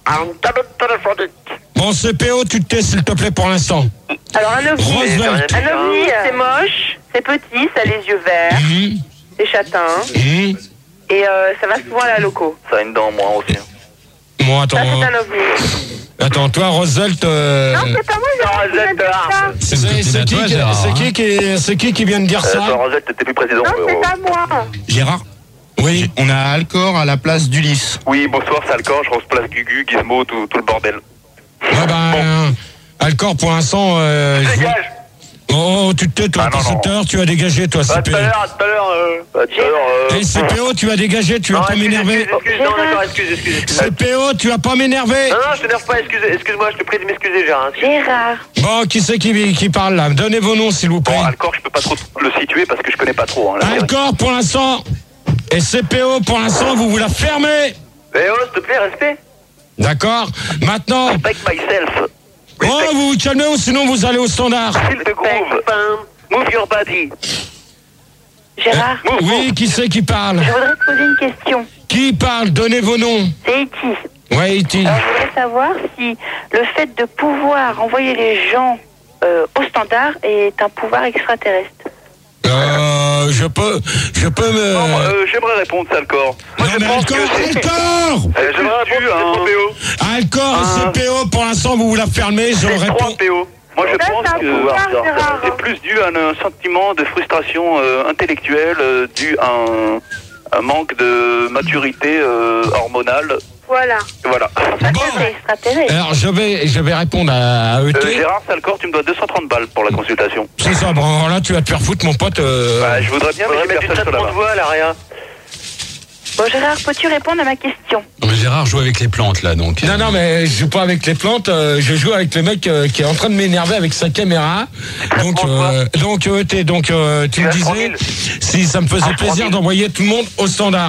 Bon, C P O, tu te tais, s'il te plaît, pour l'instant. Alors un ovni, Roosevelt. un ovni, c'est moche, c'est petit, ça a les yeux verts, Hum, c'est châtain, hum. et euh, ça va souvent à la loco. Ça a une dent, moi aussi. Bon, attends, Ça, c'est euh, un ovni. attends, toi, Roosevelt, euh, Non, c'est pas moi, Gérard, qui vient de dire ça. c'est c'est- c'est qui, qui- c'est qui, qui, c'est qui qui vient de dire Euh, ça? toi, Rosette, t'étais plus président. Non, euh, c'est oh. pas moi. Gérard Oui. On a Alcor à la place d'Ulysse. Oui, bonsoir, c'est Alcor, je remplace Gugu, Gizmo, tout, tout le bordel. Ouais, ben, euh, Alcor, pour l'instant, euh, je- Dégage. Oh, oh, tu te tais, toi, Ah, non, parce que non. tout à l'heure, tu as dégagé, toi, Bah, C tout P O. à l'heure, tout à l'heure, euh, bah, tout à l'heure, euh... Et C P O, tu as dégagé, tu vas Non, pas excuse, m'énerver. excuse, excuse, non, d'accord, excuse, excuse, excuse. C P O, tu vas pas m'énerver. Non, non, je t'énerve pas, excuse, excuse-moi, je te prie de m'excuser, Gérard. Gérard. Bon, qui c'est qui, qui parle là? Donnez vos noms, s'il vous plaît. Bon, Alcor, je peux pas trop le situer parce que je connais pas trop. Hein, la série. Alcor, pour l'instant. Et C P O, pour l'instant, vous vous la fermez. Eh oh, s'il te plaît, respect. D'accord? Maintenant. Respect myself. Oh, vous vous calmez ou sinon vous allez au standard. Feel the groove. Move your body. Gérard, Move, Oui, move. qui c'est qui parle? je voudrais te poser une question. Qui parle? Donnez vos noms. C'est E T. Ouais, E T. Alors, je voudrais savoir si le fait de pouvoir envoyer les gens euh, au standard est un pouvoir extraterrestre. Euh, je peux, je peux me... Non, euh, j'aimerais répondre, c'est Alcor. Moi, Non, je mais pense Alcor, que c'est... Alcor Euh, j'aimerais répondre, c'est trois P O. Alcor et Un. C P O, pour l'instant, vous vous la fermez, je C'est réponds. trois P O. Moi, je Ça, pense c'est un que pouvoir, Gérard. c'est plus dû à un sentiment de frustration euh, intellectuelle, euh, dû à un, un manque de maturité euh, hormonale. Voilà. Voilà. Bon. C'est extraterrestre. Alors, je vais, je vais répondre à, à E T. Euh, Gérard Salcor, tu me dois deux cent trente balles pour la consultation. C'est ça, bon, là, tu vas te faire foutre, mon pote. Euh... Bah, je voudrais bien, mais j'ai mettre une personne sur la de main. voix là, rien. Bon, Gérard, peux-tu répondre à ma question? Mais Gérard joue avec les plantes là, donc. Non, non, mais je joue pas avec les plantes, euh, je joue avec le mec euh, qui est en train de m'énerver avec sa caméra. Donc, euh, donc, E T, donc, euh, tu me disais, si ça me faisait plaisir d'envoyer tout le monde au standard.